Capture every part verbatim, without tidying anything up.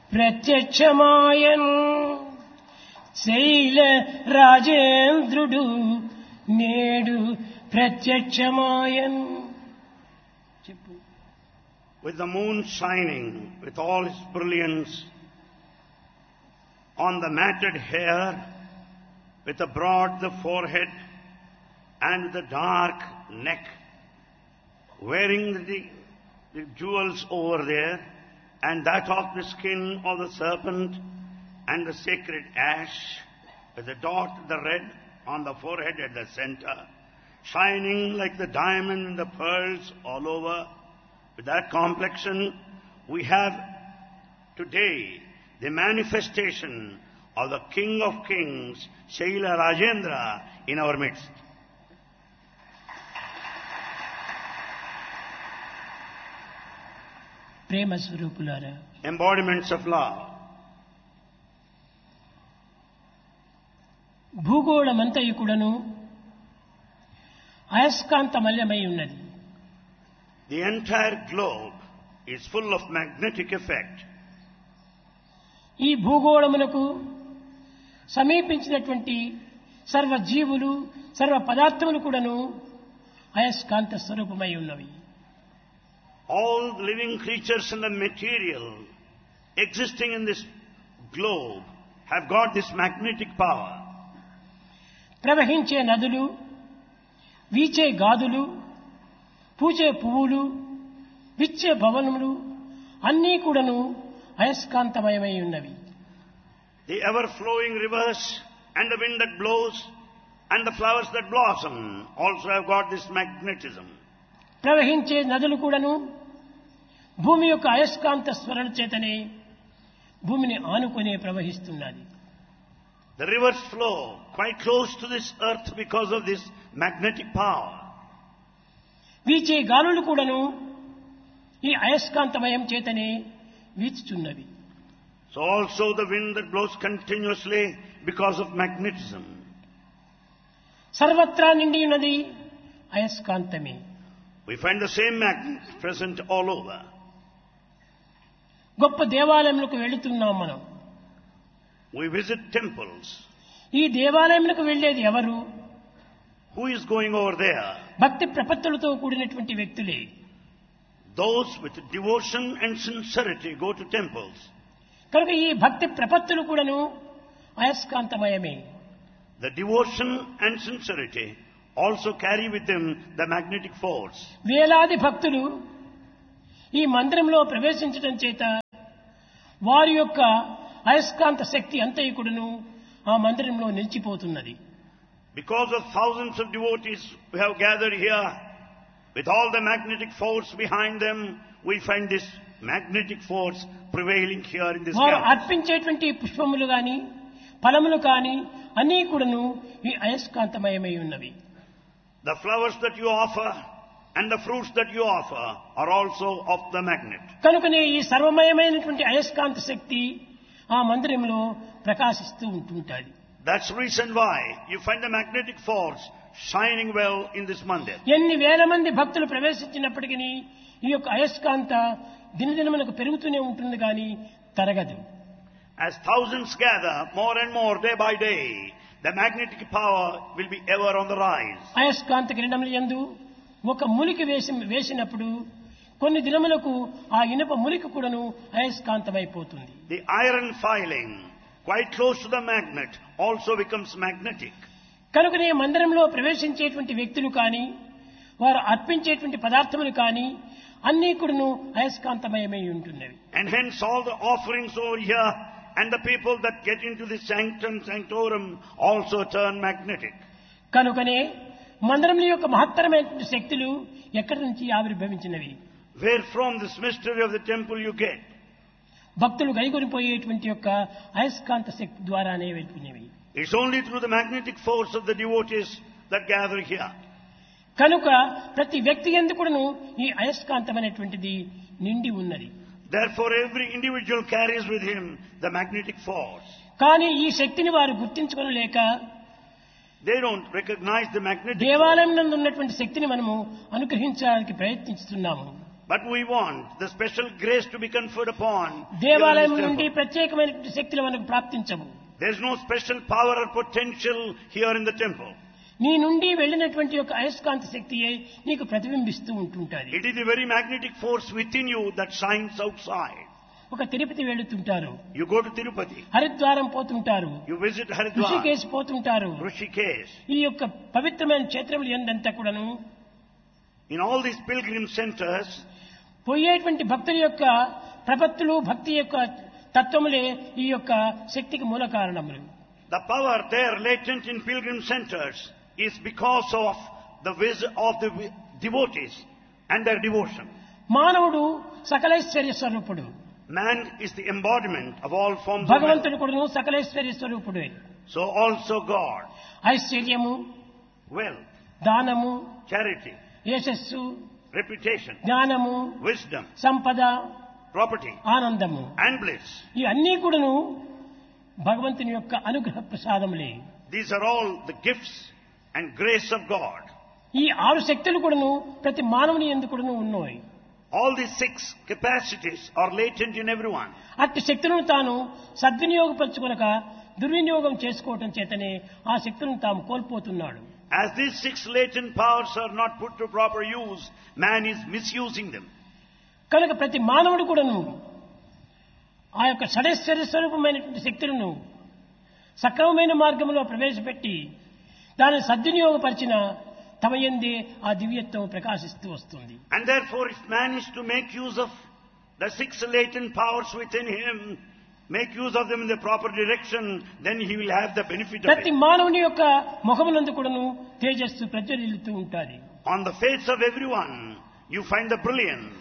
ప్రత్యక్షమాయన్ శైల రాజేంద్రుడు నేడు ప్రత్యక్షమాయన్. చెప్పు. With the moon shining with all its brilliance on the matted hair, with the broad the forehead and the dark neck, wearing the, the jewels over there, and that of the skin of the serpent and the sacred ash, with the dot, the red on the forehead at the center, shining like the diamond and the pearls all over. With that complexion, we have today the manifestation of the King of Kings, Shaila Rajendra, in our midst. ప్రేమ స్వరూపులారా, Embodiments of love. భూగోళమంతయు కూడాను అయస్కాంతమల్యమై ఉన్నది. The entire globe is full of magnetic effect. ఈ భూగోళమునకు సమీపించినటువంటి సర్వ జీవులు సర్వ పదార్థములు కూడాను అయస్కాంత స్వరూపమై ఉన్నవి. All living creatures and the material existing in this globe have got this magnetic power. ప్రవహించే నదులు, వీచే గాదులు, పూచే పువ్వులు, విచ్చే భవనములు అన్నీ కూడాను అయస్కాంతమయమై ఉన్నవి. The ever-flowing rivers and the wind that blows and the flowers that blossom also have got this magnetism. ప్రవహించే నదులు కూడాను భూమి యొక్క అయస్కాంత స్వరణ చేతనే భూమిని ఆనుకునే ప్రవహిస్తున్నది. The rivers flow quite close to this earth because of this magnetic power. వీచే గాలులు కూడాను ఈ అయస్కాంతమయం చేతనే వీచుచున్నవి. So also the wind that blows continuously because of magnetism. సర్వత్రా నిండి ఉన్నది అయస్కాంతమే. We find the same magnet present all over. గొప్ప దేవాలయములకు వెళుతున్నాం మనం. We visit temples. ఈ దేవాలయములకు వెళ్ళేది ఎవరు? Who is going over there? భక్తి ప్రపత్తులతో కూడినటువంటి వ్యక్తులే. Those with devotion and sincerity go to temples. కనుక ఈ భక్తి ప్రపత్తులు కూడాను అయస్కాంతమయమే. The devotion and sincerity also carry with them the magnetic force. వేలాది భక్తులు ఈ మందిరంలో ప్రవేశించడం చేత వారి యొక్క అయస్కాంత శక్తి అంతయు కూడాను ఆ మందిరంలో నిలిచిపోతున్నది. Because of thousands of devotees who have gathered here, with all the magnetic force behind them, we find this magnetic force prevailing here in this వారు gathering. అర్పించేటువంటి పుష్పములు గాని ఫలములు కాని అన్నీ కూడాను ఈ అయస్కాంతమయమై ఉన్నవి. The flowers that you offer and the fruits that you offer are also of the magnet. కనుకనే ఈ సర్వమయమైనటువంటి అయస్కాంత శక్తి ఆ మందిరంలో ప్రకాశిస్తూ ఉంటుంటాది. That's the reason why you find the magnetic force shining well in this mandir. ఎన్ని వేల మంది భక్తులు ప్రవేశించినప్పటికీ ఈ యొక్క అయస్కాంత దినదినములకు పెరుగుతూనే ఉంటుంది కానీ తరగదు. As thousands gather more and more day by day, the magnetic power will be ever on the rise. అయస్కాంత కిరణముల యందు ఒక ములికి వేసి వేసినప్పుడు కొన్ని దినములకు ఆ ఇనుప ములికి కూడాను అయస్కాంతమైపోతుంది. The iron filing quite close to the magnet also becomes magnetic. కనుకనే మందిరంలో ప్రవేశించేటువంటి వ్యక్తులు కానీ వారు అర్పించేటువంటి పదార్థములు కానీ అన్నీ కూడాను అయస్కాంతమయమై ఉంటున్నవి. And hence all the offerings over here and the people that get into the sanctum sanctorum also turn magnetic. కనుకనే మందిరం యొక్క మహత్తరమైనటువంటి శక్తులు ఎక్కడి నుంచి ఆవిర్భవించినవి? Where from this mystery of the temple you get? భక్తులు గైకొనిపోయేటువంటి యొక్క అయస్కాంత శక్తి ద్వారానే వెళ్ళినవి. It's only through the magnetic force of the devotees that gather here. కనుక ప్రతి వ్యక్తి యందు కూడాను ఈ అయస్కాంతమైనటువంటిది నిండి ఉన్నది. Therefore every individual carries with him the magnetic force. కానీ ఈ శక్తిని వారు గుర్తించుకొనలేక They don't recognize the magnetic force. దేవాలయం నందు ఉన్నటువంటి శక్తిని మనము అనుగ్రహించడానికి ప్రయత్నిస్తున్నాము. But we want the special grace to be conferred upon. దేవాలయం here in this నుండి temple. ప్రత్యేకమైనటువంటి శక్తులు మనకు ప్రాప్తించవు. There is no special power or potential here in the temple. నీ నుండి వెళ్ళినటువంటి యొక్క అయస్కాంత శక్తియే నీకు ప్రతిబింబిస్తూ ఉంటుంటాది. It is the very magnetic force within you that shines outside. ఒక Tirupati వెళుతుంటారు, You go to Tirupati, Haridwaram పోతుంటారు, you visit Haridwar, ఋషికేశ్ పోతుంటారు. Rishikesh. ఈ యొక్క పవిత్రమైన క్షేత్రములు ఎందంతా కూడాను In all these pilgrim centers, పోయేటువంటి భక్తుల యొక్క ప్రపత్తులు, భక్తి యొక్క తత్వములే ఈ యొక్క శక్తికి మూల కారణములు. the power there latent in pilgrim centers is because of the wisdom of the devotees and their devotion. మానవుడు సకలైశ్వర్య స్వరూపుడు, Man is the embodiment of all forms of man. భగవంతుడు కూడాను సకలైశ్వర్య స్వరూపుడే. So also God, ఐశ్వర్యము, wealth, దానము, charity, యశస్సు, reputation, జ్ఞానము, wisdom, సంపద, property, ఆనందము, and bliss. ఈ అన్నీ కూడాను భగవంతుని యొక్క అనుగ్రహ ప్రసాదములే. These are all the gifts and grace of God. ఈ ఆరు శక్తులు కూడాను ప్రతి మానవుని యందు కూడాను ఉన్నాయి. All these six capacities are latent in everyone. అట్టి శక్తులను తాను సద్వినియోగపరచుకొనక దుర్వినియోగం చేసుకోవటం చేతనే ఆ శక్తులను తాము కోల్పోతున్నాడు. As these six latent powers are not put to proper use, man is misusing them. కనుక ప్రతి మానవుడు కూడాను ఆ యొక్క షడైశ్వర్య స్వరూపమైనటువంటి శక్తులను సక్రమమైన మార్గంలో ప్రవేశపెట్టి దానిని సద్వినియోగపరిచిన తమ యందే ఆ దివ్యత్వం ప్రకాశిస్తూ వస్తుంది. And therefore, if man is to make use of the six latent powers within him, make use of them in the proper direction, then he will have the benefit of ప్రతి it. మానవుని యొక్క ముఖమునందు కూడాను తేజస్సు ప్రజ్వలిల్లుతూ ఉంటాది. On the face of everyone, you find the brilliance.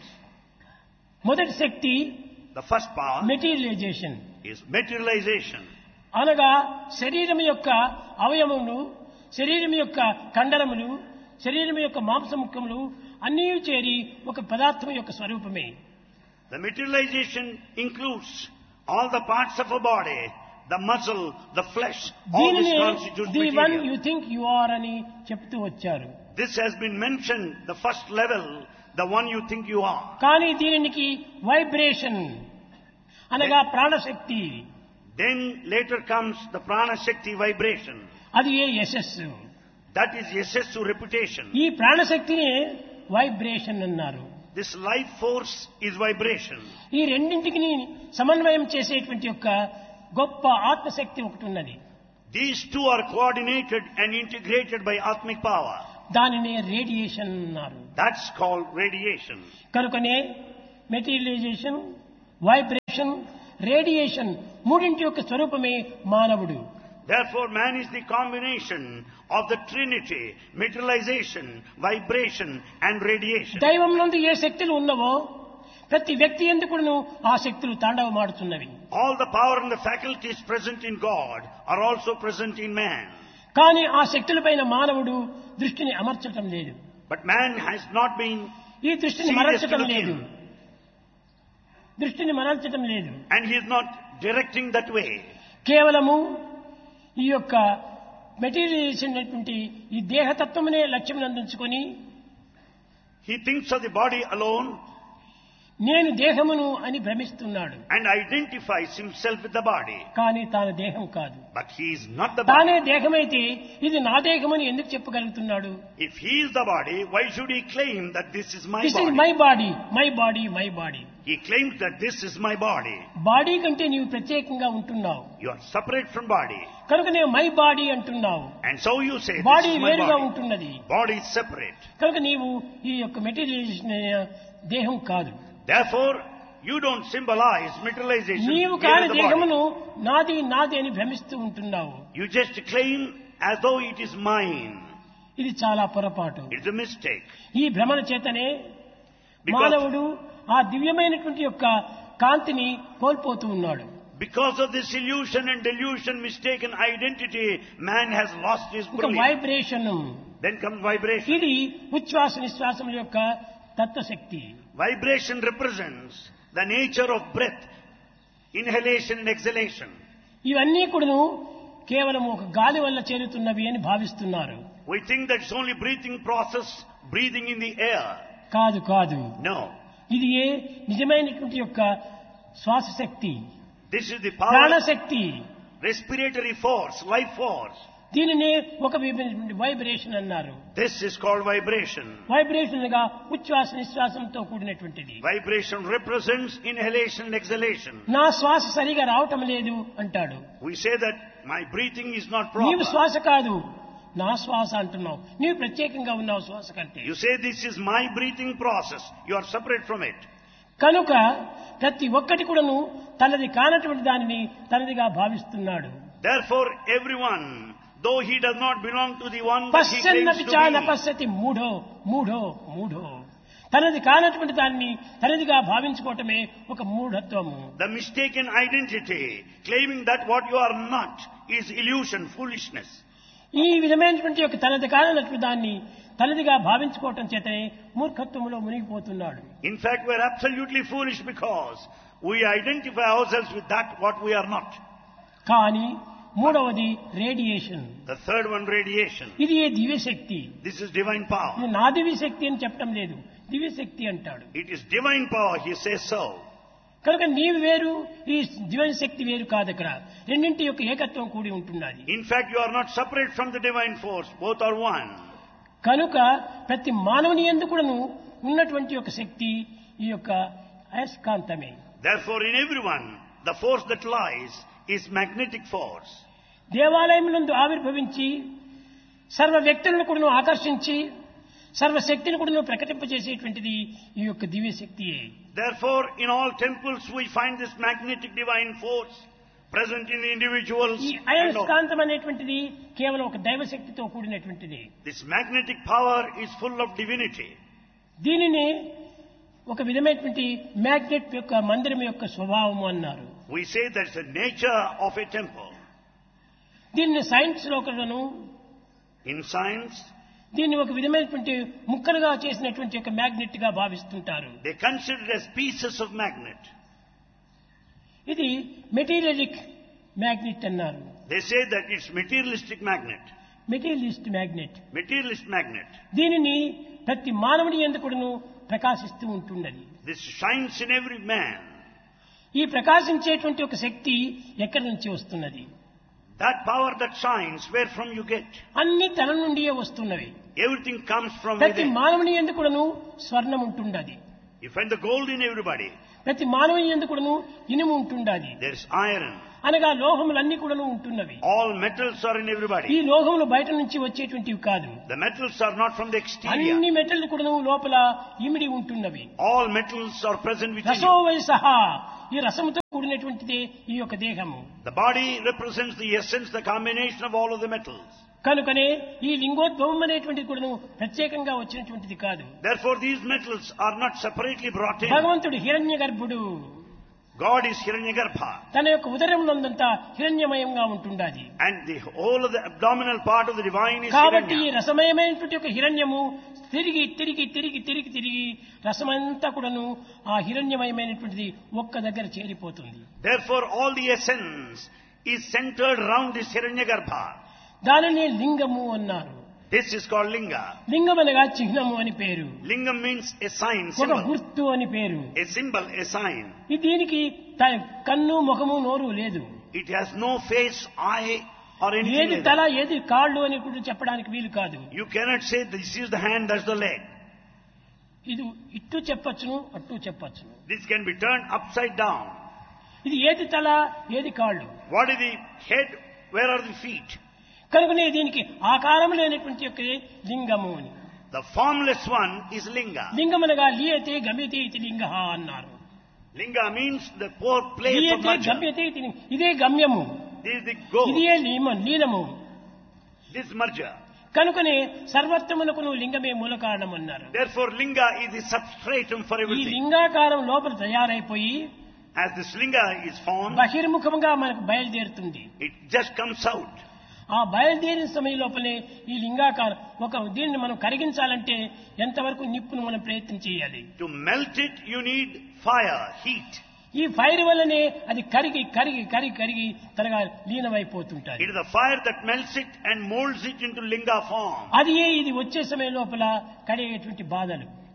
మొదటి శక్తి The first power materialisation, is materialization. అనగా శరీరం యొక్క అవయవములు, శరీరం యొక్క కండరములు, శరీరం యొక్క మాంసముఖములు అన్నీ చేరి ఒక పదార్థం యొక్క స్వరూపమే. The materialization includes all the parts of a body, the muscle, the flesh, all this దీనినే constitutes the one material. You think you are అని చెప్తూ వచ్చారు. This has been mentioned, the first level, the one you think you are. కానీ దీనికి vibration అనగా ప్రాణశక్తి, Then later comes the prana shakti vibration. అది ఏ యశస్సు. That is yasessu reputation. ఈ ప్రాణశక్తిని వైబ్రేషన్ అన్నారు. This life force is vibration. ఈ రెండింటికి సమన్వయం చేసేటువంటి యొక్క గొప్ప ఆత్మశక్తి ఒకటి ఉన్నది. These two are coordinated and integrated by Atmic power. దానినే రేడియేషన్ అన్నారు. That's called radiation. కనుకనే మెటీరియలైజేషన్, వైబ్రేషన్, రేడియేషన్ మూడింటి యొక్క స్వరూపమే మానవుడు. Therefore, man is the combination of the Trinity, materialization, vibration and radiation. దైవం నందు ఏ శక్తులు ఉన్నవో ప్రతి వ్యక్తి ఎందుకును ఆ శక్తులు తాండవమాడుతున్నవి. All the power and the faculties present in God are also present in man. కానీ ఆ శక్తులపైన మానవుడు దృష్టిని అమర్చటం లేదు. But man has not been ఈ దృష్టిని serious to మరల్చటం look లేదు. in. దృష్టిని మరల్చటం లేదు. And he is not directing that way. కేవలము ఈ యొక్క మెటీరియలైజేషన్ అనేటువంటి ఈ దేహతత్వమునే లక్ష్యం అందించుకొని He thinks of the body alone నేను దేహమును అని భ్రమిస్తున్నాడు. and identifies himself with the body. కానీ తాను దేహం కాదు. But he is not the body. తానే దేహమైతే ఇది నా దేహమని ఎందుకు చెప్పగలుగుతున్నాడు? If he is the body, why should he claim that this is my this is body? My body, my body, my body. He claims that this is my body. Body కంటే నీవు ప్రత్యేకంగా ఉంటున్నావు You are separate from body. కనుక నేను my body అంటున్నావు. And so you say, body this is my వేరుగా body. ఉంటున్నది. Body is separate. కనుక నీవు ఈ యొక్క మెటీరియలైజేషన్ దేహం కాదు. Therefore, you don't symbolize materialization నీవు here కాని in the దేహమును body. నాది నాది అని భ్రమిస్తూ ఉంటున్నావు. You just claim as though it is mine. ఇది చాలా పొరపాటు. It's a mistake. ఈ భ్రమణ చేతనే Because- మానవుడు ఆ దివ్యమైనటువంటి యొక్క కాంతిని కోల్పోతూ ఉన్నాడు. Because of this illusion and delusion, mistaken identity, man has lost his ఒక brilliance. Vibration, Then comes vibration. ఇది ఉచ్ఛ్వాస నిశ్వాసముల యొక్క తత్వశక్తి. Vibration represents the nature of breath, inhalation and exhalation. ఇవన్నీ కూడాను కేవలం ఒక గాలి వల్ల చేరుతున్నవి అని భావిస్తున్నారు. We think that it's only breathing process, breathing in the air. కాదు కాదు. No. ఇది ఏ నిజమైనటువంటి యొక్క శ్వాస శక్తి, This is the power, ప్రాణశక్తి. respiratory force, life force. దీనిని ఒక వైబ్రేషన్ అన్నారు. This is called vibration. Vibration గా ఉచ్ఛ్వాస నిశ్వాసంతో కూడినటువంటిది. Vibration represents inhalation and exhalation. నా శ్వాస సరిగా రావటం లేదు అంటాడు. We say that my breathing is not నీవు proper. శ్వాస కాదు, నా శ్వాస అంటున్నావు. నీవు ప్రత్యేకంగా ఉన్నావు శ్వాస కంటే. You say this is my breathing process. You are separate from it. కనుక ప్రతి ఒక్కటి కూడాను తనది కానటువంటి దానిని తనదిగా భావిస్తున్నాడు. Therefore, everyone, though he does not belong to the one that he claims పశ్చన్నపి to చాన be, పశ్యతి మూఢో మూఢో మూఢో. తనది కానటువంటి దాన్ని తనదిగా భావించుకోవటమే ఒక మూఢత్వము. the mistaken identity, claiming that what you are not, is illusion, foolishness. ఈ విధమైనటువంటి యొక్క తనది కానటువంటి దాన్ని తనదిగా భావించుకోవటం చేతనే మూర్ఖత్వంలో మునిగిపోతున్నాడు. In fact, we are absolutely foolish because we identify ourselves with that what we are not. కానీ మూడవది radiation. The third one, radiation. ఇది ఏ దివ్యశక్తి. This is divine power. ఇది నా దివ్యశక్తి అని చెప్పడం లేదు, దివ్యశక్తి అంటాడు. It is divine power, he says so. కనుక నీవు వేరు, ఈ దివ్యశక్తి వేరు కాదు. అక్కడ రెండింటి యొక్క ఏకత్వం కూడి ఉంటున్నది. In fact, you are not separate from the divine force. Both are one. కనుక ప్రతి మానవుని యందు కూడాను ఉన్నటువంటి యొక్క శక్తి ఈ యొక్క అయస్కాంతమే. Therefore, in everyone, the force that lies is magnetic force. దేవాలయమునందు ఆవిర్భవించి సర్వ వ్యక్తులను కూడాను ఆకర్షించి సర్వశక్తిని కూడాను ప్రకటింపజేసేటువంటిది ఈ యొక్క దివ్యశక్తియే. Therefore, in all temples we find this magnetic divine force present in the individuals. ఈ and all. అయస్కాంతం అనేటువంటిది కేవలం ఒక దైవశక్తితో కూడినటువంటిది. This magnetic power is full of divinity. దీనిని ఒక విధమైనటువంటి మ్యాగ్నెట్ యొక్క మందిరం యొక్క స్వభావము అన్నారు. We say that's the nature of a temple. దీన్ని సైన్స్ లో కూడాను In science, దీన్ని ఒక విధమైనటువంటి ముక్కలుగా చేసినటువంటి ఒక మ్యాగ్నెట్ గా భావిస్తుంటారు. they consider it as pieces of magnet. ఇది మెటీరియలిక్ మ్యాగ్నెట్ అన్నారు. They say that it's materialistic magnet. Materialist magnet. Materialist magnet. దీనిని ప్రతి మానవుని యందు కూడాను ప్రకాశిస్తూ ఉంటున్నది. This shines in every man. ఈ ప్రకాశించేటువంటి ఒక శక్తి ఎక్కడి నుంచి వస్తున్నది? That power that shines, where from you get? అన్ని తన నుండియే వస్తున్నవి. Everything comes from ప్రతి within. మానవుని యందు కూడాను స్వర్ణం ఉంటున్నది. You find the gold in everybody. ప్రతి మానవుని యందు కూడాను ఇనుము ఉంటున్నది. There is iron. అనగా లోహములన్నీ కూడాను ఉంటున్నవి. All metals are in ఈ everybody. లోహములు బయట నుంచి వచ్చేటువంటివి కాదు. The metals are not from the exterior. అన్ని మెటల్ కూడాను లోపల ఇమిడి ఉంటున్నవి. All metals are present within you. రసోవై సహా, ఈ రసముతో కూడినటువంటిదే ఈ యొక్క దేహము. The body represents the essence, the combination of all of the metals. కనుకనే ఈ లింగోద్భవం అనేటువంటిది కూడాను ప్రత్యేకంగా వచ్చినటువంటిది కాదు. Therefore, these metals are not separately brought in. భగవంతుడు హిరణ్య గర్భుడు. God is Hiranyagarbha. తన యొక్క ఉదరమునందంతా హిరణ్యమయంగా ఉంటుండాది. And the whole of the abdominal part of the divine is కాబట్టి ఈ Hiranya. రసమయమైనటువంటి ఒక హిరణ్యము తిరిగి తిరిగి తిరిగి తిరిగి తిరిగి రసమంతా కూడాను ఆ హిరణ్యమయమైనటువంటిది ఒక్క దగ్గర చేరిపోతుంది. Therefore, all the essence is centered around this Hiranyagarbha. దానిని లింగము అన్నారు. This is called Linga. లింగం అనగా చిహ్నము అని పేరు. Lingam means a sign, ఒక symbol. గుర్తు అని పేరు. A symbol, a sign. ఈ దీనికి త- కన్ను ముఖము నోరు లేదు. It has no face, eye, or anything ఏది like తల that. ఏది కాళ్ళు అని కూడా చెప్పడానికి వీలు కాదు. You cannot say this is the hand, that's the leg. ఇది ఇట్టు చెప్పచ్చును, అట్టు చెప్పచ్చును. This can be turned upside down. ఇది ఏది తల ఏది కాళ్ళు. What is the head? Where are the feet? కనుకనే దీనికి ఆకారం లేనటువంటి యొక్క లింగము అని. The formless one is Linga. లింగం అనగా లీయతే గమ్యతే ఇది లింగ అన్నారు. Linga means the poor place of లీయతే merger. గమ్యతే ఇది లింగ. ఇదే గమ్యము, This is the goal. ఇదే లీమ లీనము. This merger. కనుకనే సర్వత్వమునకును లింగమే మూల కారణం అన్నారు. Therefore, Linga is the substratum for ఈ everything. లింగాకారం లోపల తయారైపోయి As this Linga is formed, బహిర్ముఖంగా మనకు బయలుదేరుతుంది. it just comes out. ఆ బయలుదేరిన సమయం లోపలే ఈ లింగాకారం ఒక దీన్ని మనం కరిగించాలంటే ఎంతవరకు నిప్పును మనం ప్రయత్నం చేయాలి. To melt it, you need fire, heat. ఈ ఫైర్ వల్లనే అది కరిగి కరిగి కరిగి కరిగి త్వరగా లీనమైపోతుంటాయి. It is the fire that melts it and molds it into Linga form. అది ఇది వచ్చే సమయం లోపల కడిగేటువంటి బాధలు.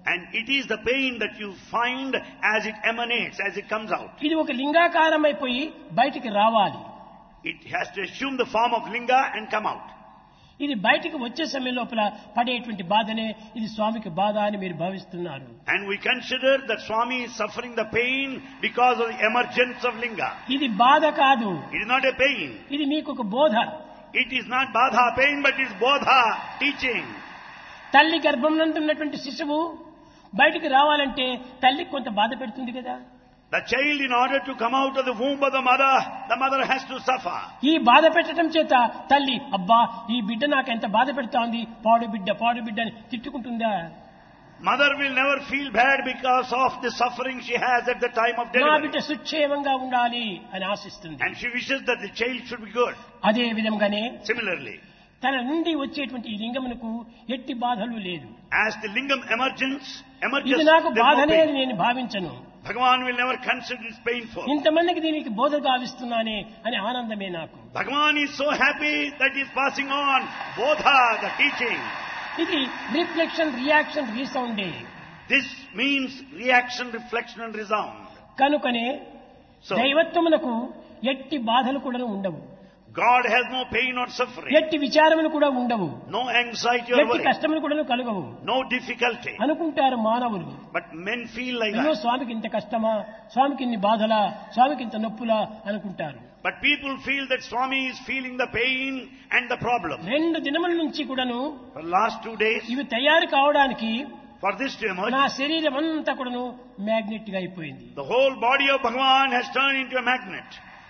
And it is the pain that you find as it emanates, as it comes out. ఇది ఒక లింగాకారం అయిపోయి బయటికి రావాలి. It has to assume the form of linga and come out. ఇది బయటికి వచ్చే సమయం లోపల పడేటువంటి బాధనే ఇది స్వామికి బాధ అని మీరు భావిస్తున్నారు. And we consider that Swami is suffering the pain because of the emergence of linga. ఇది బాధ కాదు. It is not a pain. ఇది మీకు ఒక బోధ. It is not badha pain, but it is bodha teaching. తల్లి గర్భం నందు ఉన్నటువంటి శిశువు బయటికి రావాలంటే తల్లి కొంత బాధ పెడుతుంది కదా. The child, in order to come out of the womb of the mother, the mother has to suffer. ఈ బాధ పెట్టడం చేత తల్లి అబ్బా ఈ బిడ్డ నాకు ఎంత బాధ పెడతా ఉంది, పాడు బిడ్డ పాడు బిడ్డ అని తిట్టుకుంటుందా? Mother will never feel bad because of the suffering she has at the time of నా delivery. బిడ్డ సుక్షేమంగా ఉండాలి అని ఆశిస్తుంది. And she wishes that the child should be good. అదే విధంగానే Similarly, తన నుండి వచ్చేటువంటి ఈ లింగమునకు ఎట్టి బాధలు లేదు. as the lingam emergence, emerges, ఇది నాకు there is no బాధనే అని pain. నేను భావించను. Bhagavan will never consider it painful. ఇంతమందికి దీనికి బోధ గావిస్తున్నానే అని ఆనందమే నాకు. Bhagavan is so happy that he is passing on bodha, the teaching. ఇది reflection reaction రీసౌండే. This means reaction, reflection and resound. కనుకనే So, దైవత్వమునకు ఎట్టి బాధలు కూడా ఉండవు, God has no pain or suffering, ఎట్టి విచారములు కూడా ఉండవు, no anxiety or ఎట్టి worry, కష్టములు కూడా కలగవు no difficulty. అనుకుంటారు మానవులు. But men feel like అయ్యో that. స్వామికి ఇంత కష్టమా, స్వామికి ఇన్ని బాధలా, స్వామికి ఇంత నొప్పులా అనుకుంటారు. But people feel that Swami is feeling the pain and the problem. రెండు దినముల నుంచి కూడాను For the last two days, ఇవి తయారు కావడానికి for this to emerge, నా శరీరం అంతా కూడాను మ్యాగ్నెట్ గా అయిపోయింది. the whole body of Bhagavan has turned into a magnet.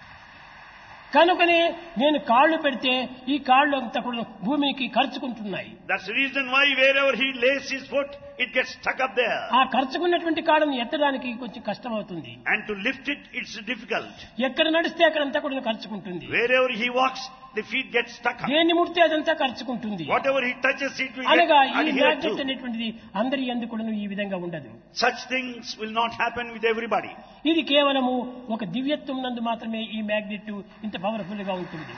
కనుకనే నేను కాళ్ళు పెడితే ఈ కాళ్ళు అంతా కూడా భూమికి ఖర్చుకుంటున్నాయి. That's the reason why wherever he lays his foot, it gets stuck up there. ఆ ఖర్చుకున్నటువంటి కాళ్ళను ఎత్తడానికి కొంచెం కష్టం అవుతుంది. And to lift it, it's difficult. ఎక్కడ నడిస్తే అక్కడంతా కూడా ఖర్చుకుంటుంది. Wherever he walks, the feet get stuck up. దేన్ని ముడితే అదంతా ఖర్చుకుంటుంది. Whatever he touches, it will అనగా get ఈ adhered మ్యాగ్నెట్ to. అనేటువంటిది అందరి యందు కూడాను ఈ విధంగా ఉండదు. Such things will not happen with everybody. ఇది కేవలము ఒక దివ్యత్వం నందు మాత్రమే ఈ మ్యాగ్నెట్ ఇంత పవర్ఫుల్ గా ఉంటుంది.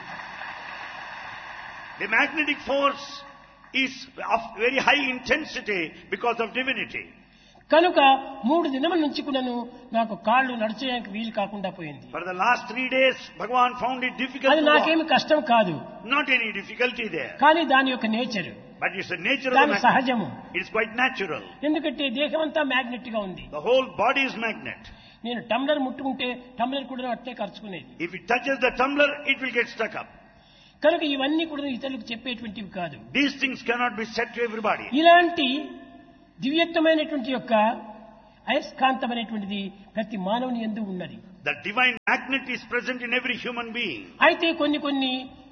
The magnetic force is of very high intensity because of divinity. కనుక మూడు దినముల నుంచి కూడాను నాకు కాళ్ళు నడిచేయడానికి వీలు కాకుండా పోయింది. For the last three days, Bhagavan found it difficult అది to walk. నాకేమి కష్టం కాదు, Not any difficulty there. కానీ దాని యొక్క nature, But it's the nature of the దాని magnet. సహజము. It's quite natural. ఎందుకంటే దేహం అంతా మ్యాగ్నెట్ గా ఉంది. The whole body is magnet. నేను టంబ్లర్ ముట్టుకుంటే టంబ్లర్ కూడా అట్టే ఖర్చుకునేది. If it touches the tumbler, it will get stuck up. కనుక ఇవన్నీ కూడా ఇతరులకు చెప్పేటువంటివి కాదు. These things cannot be said to everybody. ఇలాంటి దివ్యత్వమైనటువంటి యొక్క అయస్కాంతమైనటువంటిది ప్రతి మానవుని యందు ఉన్నది. The divine magnet is present in every human being. అయితే కొన్ని కొన్ని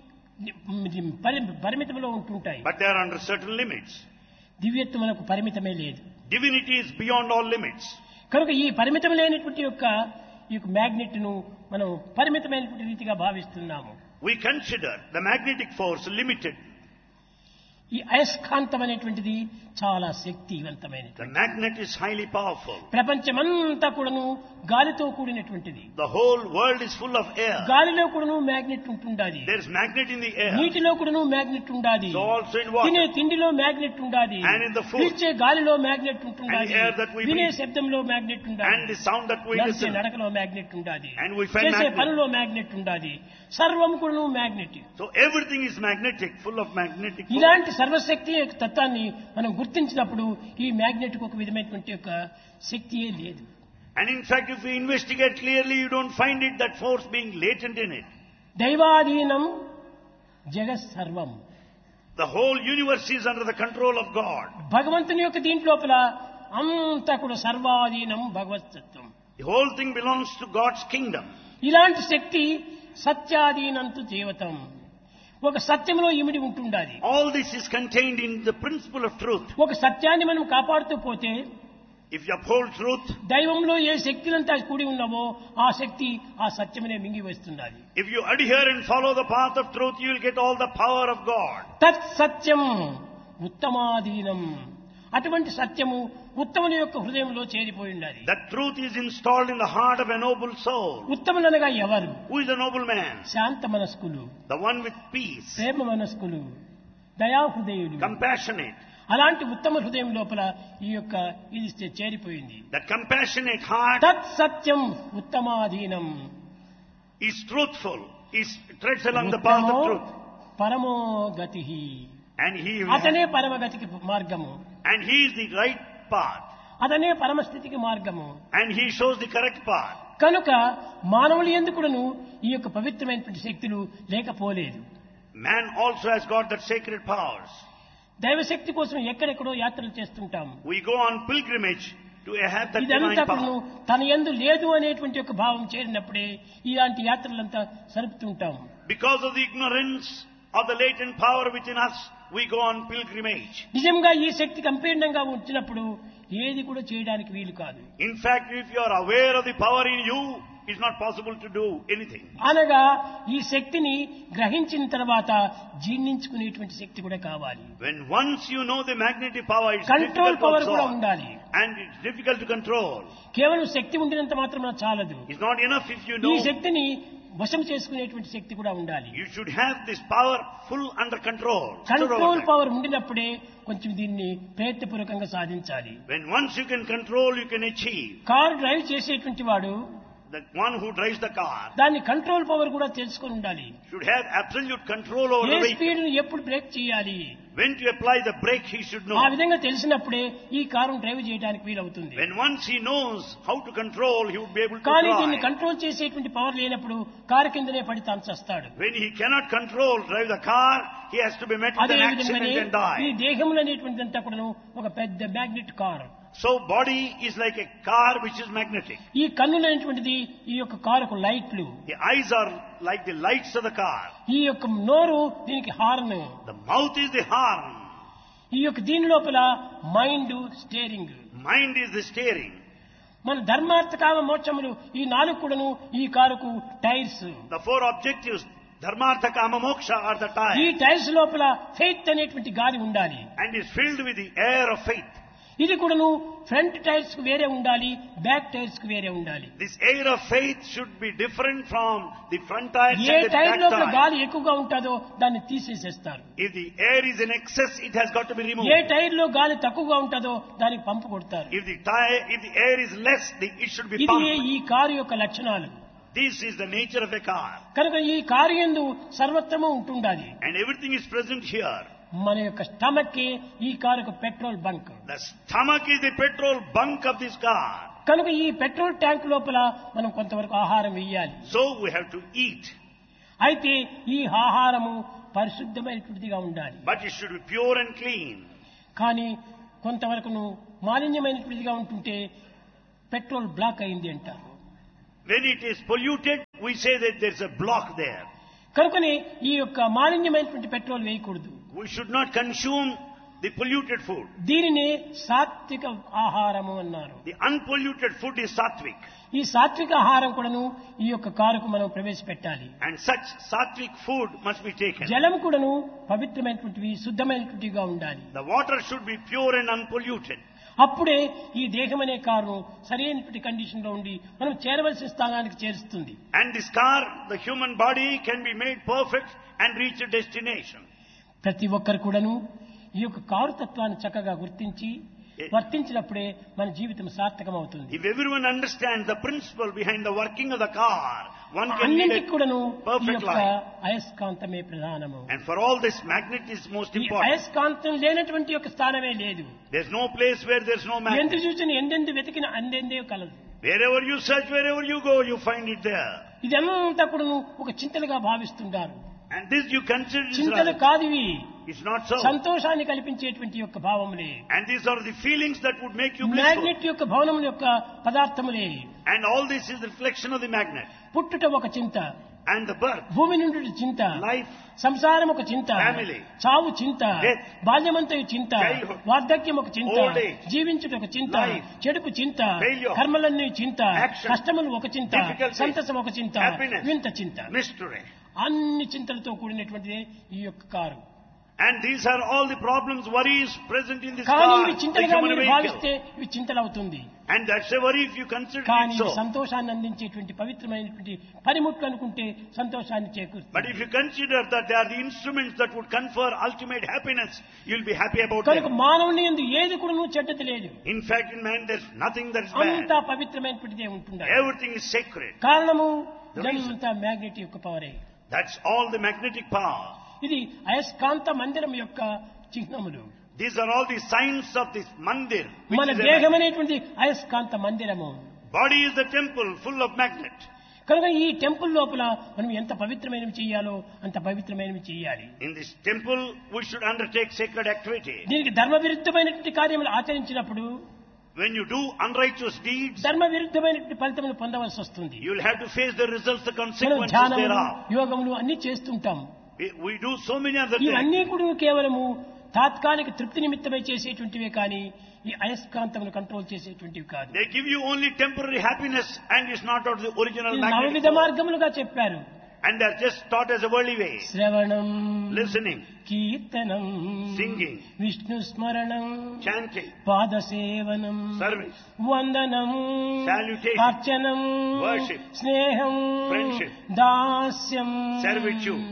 పరి- పరిమితంలో ఉంటుంటాయి. But they are under certain limits. దివ్యత్వమునకు పరిమితమే లేదు. Divinity is beyond all limits. కనుక ఈ పరిమితం లేనటువంటి యొక్క ఈ యొక్క మ్యాగ్నెట్ ను మనం పరిమితమైనటువంటి రీతిగా భావిస్తున్నాము. We consider the magnetic force limited. ఈ అయస్కాంతం అనేటువంటిది చాలా శక్తివంతమైనది. The magnet is highly powerful. ప్రపంచమంతా కూడాను గాలితో కూడినటువంటిది. The whole world is full of air. గాలిలో కూడాను magnet ఉంటుండాది. There is magnet in the air. నీటిలో కూడాను మ్యాగ్నెట్ ఉండాది. So also in తినే water. తిండిలో మ్యాగ్నెట్ ఉండాది. And in the food. పీల్చే గాలిలో magnet ఉంటుండాది. And the air that we వినే breathe. శబ్దంలో మ్యాగ్నెట్ ఉండాది. And the sound that we నడిచే listen. నడకలో మ్యాగ్నెట్ ఉండాది. And we find చేసే magnet. పనులో మ్యాగ్నెట్ ఉండాది. సర్వం కూడాను magnet. So everything is magnetic, full of magnetic force. ఇలాంటి సర్వశక్తి యొక్క తత్వాన్ని మనం గుర్తించినప్పుడు ఈ మ్యాగ్నెట్ కు ఒక విధమైనటువంటి యొక్క శక్తియే లేదు. And in fact, if we investigate clearly, you don't find it, that force being latent in it. దైవాధీనం జగత్ సర్వం. The whole universe is under the control of God. భగవంతుని యొక్క దీంట్లోపల అంతా కూడా సర్వాధీనం భగవతత్వం. The whole thing belongs to God's kingdom. ఇలాంటి శక్తి సత్యాధీనంతు జీవితం. ఒక సత్యంలో ఇమిడి ఉంటుండాలి. All this is contained in the principle of truth. ఒక సత్యాన్ని మనం కాపాడుతూ పోతే If you uphold truth, దైవంలో ఏ శక్తులంతా కూడి ఉన్నావో ఆ శక్తి ఆ సత్యమనే మింగి వేస్తుండాలి. if you adhere and follow the path of truth, you will get all the power of God. తత్ సత్యం ఉత్తమాధీనం. అటువంటి సత్యము ఉత్తముని యొక్క హృదయంలో చేరిపోయి ఉండాలి. That truth is installed in the heart of a noble soul. ఉత్తములనగా ఎవరు? Who is a noble man? Shanta మనస్కులు, The one with peace, Prema మనస్కులు, దయాహృదయులు, compassionate. అలాంటి ఉత్తమ హృదయం లోపల ఈ యొక్క ఇది చేరిపోయింది. That compassionate heart తత్ సత్యం ఉత్తమాధీనం is truthful, is treads along the path of truth. పరమో గతి, And he అతనే పరమగతికి మార్గము, and he is the right path. అతనే పరమస్థితికి మార్గము. And he shows the correct path. కనుక మానవులు ఎందుకును ఈ యొక్క పవిత్రమైనటువంటి శక్తులు లేకపోలేదు. Man also has got that sacred powers. దైవశక్తి కోసం ఎక్కడెక్కడో యాత్రలు చేస్తుంటాం. We go on pilgrimage to have that divine ఇదంతా power. తన యందు లేదు అనేటువంటి ఒక భావం చేరినప్పుడే ఇలాంటి యాత్రలంతా సరుపుతుంటాం. Because of the ignorance of the latent power within us, we go on pilgrimage. నిజంగా ఈ శక్తి సంపూర్ణంగా వచ్చినప్పుడు ఏది కూడా చేయడానికి వీలు కాదు. In fact, if you are aware of the power in you, it's not possible to do anything. అనగా ఈ శక్తిని గ్రహించిన తర్వాత జీర్ణించుకునేటువంటి శక్తి కూడా కావాలి. When once you know the magnetic power, it's control difficult power to కూడా absorb. ఉండాలి. And it's difficult to control. కేవలం శక్తి ఉండినంత మాత్రమే చాలదు. It's not enough if you ఈ know. శక్తిని వశం చేసుకునేటువంటి శక్తి కూడా ఉండాలి. You should have this power full under control. Control power ఉండినప్పుడే కొంచెం దీన్ని ప్రయత్నపూర్వకంగా సాధించాలి. When once you can control, you can achieve. Car drive చేసేటువంటి వాడు The one who drives the car దాన్ని కంట్రోల్ పవర్ కూడా తెలుసుకొని ఉండాలి. should have absolute control over A the vehicle. Speed ను ఎప్పుడు బ్రేక్ చేయాలి, When to apply the brake, he should know. ఆ విధంగా తెలిసినప్పుడే ఈ కారును డ్రైవ్ చేయడానికి వీలవుతుంది. When once he knows how to control, he would be able to కానీ దీన్ని drive. కంట్రోల్ చేసేటువంటి పవర్ లేనప్పుడు కారు కిందనే పడి తాల్చేస్తాడు. When he cannot control, drive the car, he has to be met with అదే an accident విధంగానే and ఈ die. దేహములు అనేటువంటిదంతా కూడా ఒక పెద్ద magnet car. So body is like a car which is magnetic. ఈ కన్నులు అనేటువంటిది ఈ యొక్క కారుకు లైట్లు, The eyes are like the lights of the car. ఈ యొక్క నోరు దీనికి horn, The mouth is the horn. ఈ యొక్క దీని లోపల mind steering. Mind is the steering. మన ధర్మార్థ కామ మోక్షములు ఈ నాలుగు కూడాను ఈ కారుకు tyres. The four objectives, dharmartha, kama, moksha, are the ఈ tire. టైర్స్ లోపల ఫెయిత్ అనేటువంటి గాలి ఉండాలి. And is filled with the air of faith. ఇది కూడాను ఫ్రంట్ టైర్స్ కు వేరే ఉండాలి, బ్యాక్ టైర్స్ కు వేరే ఉండాలి. This air of faith should be different from the front tires A and the tyre back లోపల tire. గాలి ఎక్కువగా ఉంటుందో దాన్ని తీసేసేస్తారు. If the air is in excess, it has got to be removed. A tyre లో గాలి తక్కువగా ఉంటుందో దానికి పంపు కొడతారు. If the tire, if the air is less, the, it should be ఇది pumped. ఈ కారు యొక్క లక్షణాలు. This is the nature of a car. కనుక ఈ కారు యందు సర్వత్రము ఉంటుండాలి. And everything is present here. మన యొక్క స్టమక్ ఈ కారుకు petrol bunk. The stomach is the petrol bunk of this car. కనుక ఈ పెట్రోల్ ట్యాంక్ లోపల మనం కొంతవరకు ఆహారం వేయాలి. So we have to eat. అయితే ఈ ఆహారము పరిశుద్ధమైనటువంటిదిగా ఉండాలి. But it should be pure and clean. కానీ కొంతవరకును మాలిన్యమైనటువంటిదిగా ఉంటుంటే పెట్రోల్ బ్లాక్ అయింది అంటారు. When it is polluted, we say that there's a block there. కనుకనే ఈ యొక్క మాలిన్యమైనటువంటి పెట్రోల్ వేయకూడదు. We should not consume the polluted food. దీనిని సాత్విక ఆహారము అన్నారు. The unpolluted food is sattvic. ఈ సాత్విక ఆహారం కూడాను ఈ యొక్క కారుకు మనం ప్రవేశపెట్టాలి. And such sattvic food must be taken. జలం కూడాను పవిత్రమైనటువంటివి, శుద్ధమైనటువంటివిగా ఉండాలి. The water should be pure and unpolluted. అప్పుడే ఈ దేహం అనే కారు సరైనటువంటి కండిషన్ లో ఉండి మనం చేరవలసిన స్థానానికి చేరుస్తుంది. And this car, the human body, can be made perfect and reach a destination. ప్రతి ఒక్కరు కూడాను ఈ యొక్క కారు తత్వాన్ని చక్కగా గుర్తించి వర్తించినప్పుడే మన జీవితం సార్థకం అవుతుంది. If everyone understands the principle behind the working of the car, one can lead అన్నింటికి a కూడాను ఈ perfect యొక్క life. అయస్కాంతమే ప్రధానము. And for all this, magnet is most ఈ important. అయస్కాంతం లేనటువంటి యొక్క స్థానమే లేదు. There's no place where there's no ఎంత magnet. చూసిన ఎందెందు వెతికిన అందెందే కలదు. Wherever you search, wherever you go, you find it there. ఇదంతా కూడా ఒక చింతలుగా భావిస్తుంటారు. And this you consider is చింతలు right. కాదివి, It's not so. సంతోషాన్ని కల్పించేటువంటి యొక్క భావములే. And these are the feelings that would make you blissful. Magnet యొక్క భవనముల యొక్క పదార్థములే. And all this is the reflection of the magnet. పుట్టుట ఒక చింత, And the birth, భూమి నుండి చింత, life, సంసారం ఒక చింత, Family, చావు చింత, death, బాల్యమంతయు చింత, childhood, వార్ధక్యం ఒక చింత, old age, జీవించుట ఒక చింత, life, చెడుకు చింత, failure, కర్మలన్నీ చింత, action, కష్టములు ఒక చింత, difficulties, సంతసం ఒక చింత, happiness, వింత చింత. mystery. అన్ని చింతలతో కూడినటువంటిదే ఈ యొక్క car. And these are all the problems, worries present in this కానీ car, ఇవి the చింతలుగా human మీరు vehicle. భావిస్తే ఇవి చింతలు అవుతుంది. And that's a worry if you consider కానీ it so. సంతోషాన్ని అందించేటువంటి పవిత్రమైనటువంటి పనిముట్లు అనుకుంటే సంతోషాన్ని But చేకూరుతుంది. if you consider that they are the instruments that would confer ultimate happiness, you'll be happy about కనుక them. మానవుని యందు ఏది కూడా చెడ్డది లేదు. In fact, in man, there's nothing that's అంతా bad. పవిత్రమైనటువంటిదే ఉంటుందా. Everything is sacred. కారణము The reason. ఇదంతా మ్యాగ్నెట్ యొక్క పవరే. That's all the magnetic power. ఇది అయస్కాంత మందిరం యొక్క చిహ్నములు. These are all the signs of this mandir. Which మన is a దేహం magnet. అనేటువంటి అయస్కాంత మందిరము. Body is the temple full of magnet. కనుక ఈ టెంపుల్ లోపల మనం ఎంత పవిత్రమైనవి చేయాలో అంత పవిత్రమైనవి చేయాలి. In this temple, we should undertake sacred activity. దీనికి ధర్మ విరుద్ధమైనటువంటి కార్యములు ఆచరించినప్పుడు When you do unrighteous deeds, ధర్మ విరుద్ధమైనటువంటి ఫలితములు పొందవలసి వస్తుంది. you'll have to face the results, the మనం consequences ధ్యానములు thereof. యోగములు అన్ని చేస్తుంటాం. We, we do so many other things. ఇవన్నీ కూడా కేవలము తాత్కాలిక తృప్తి నిమిత్తమై చేసేటువంటివే కానీ ఈ అయస్కాంతమును కంట్రోల్ చేసేటువంటివి కాదు. They give you only temporary happiness and it's not out of the original ఇది magnetic నవవిధ force. మార్గములుగా చెప్పారు. And they're just taught as a worldly way. శ్రవణం, Listening, కీర్తనం, singing, విష్ణు స్మరణం, chanting, పాదసేవనం, service, వందనం, Salutation, అర్చనం, worship, స్నేహం, friendship, దాస్యం, servitude.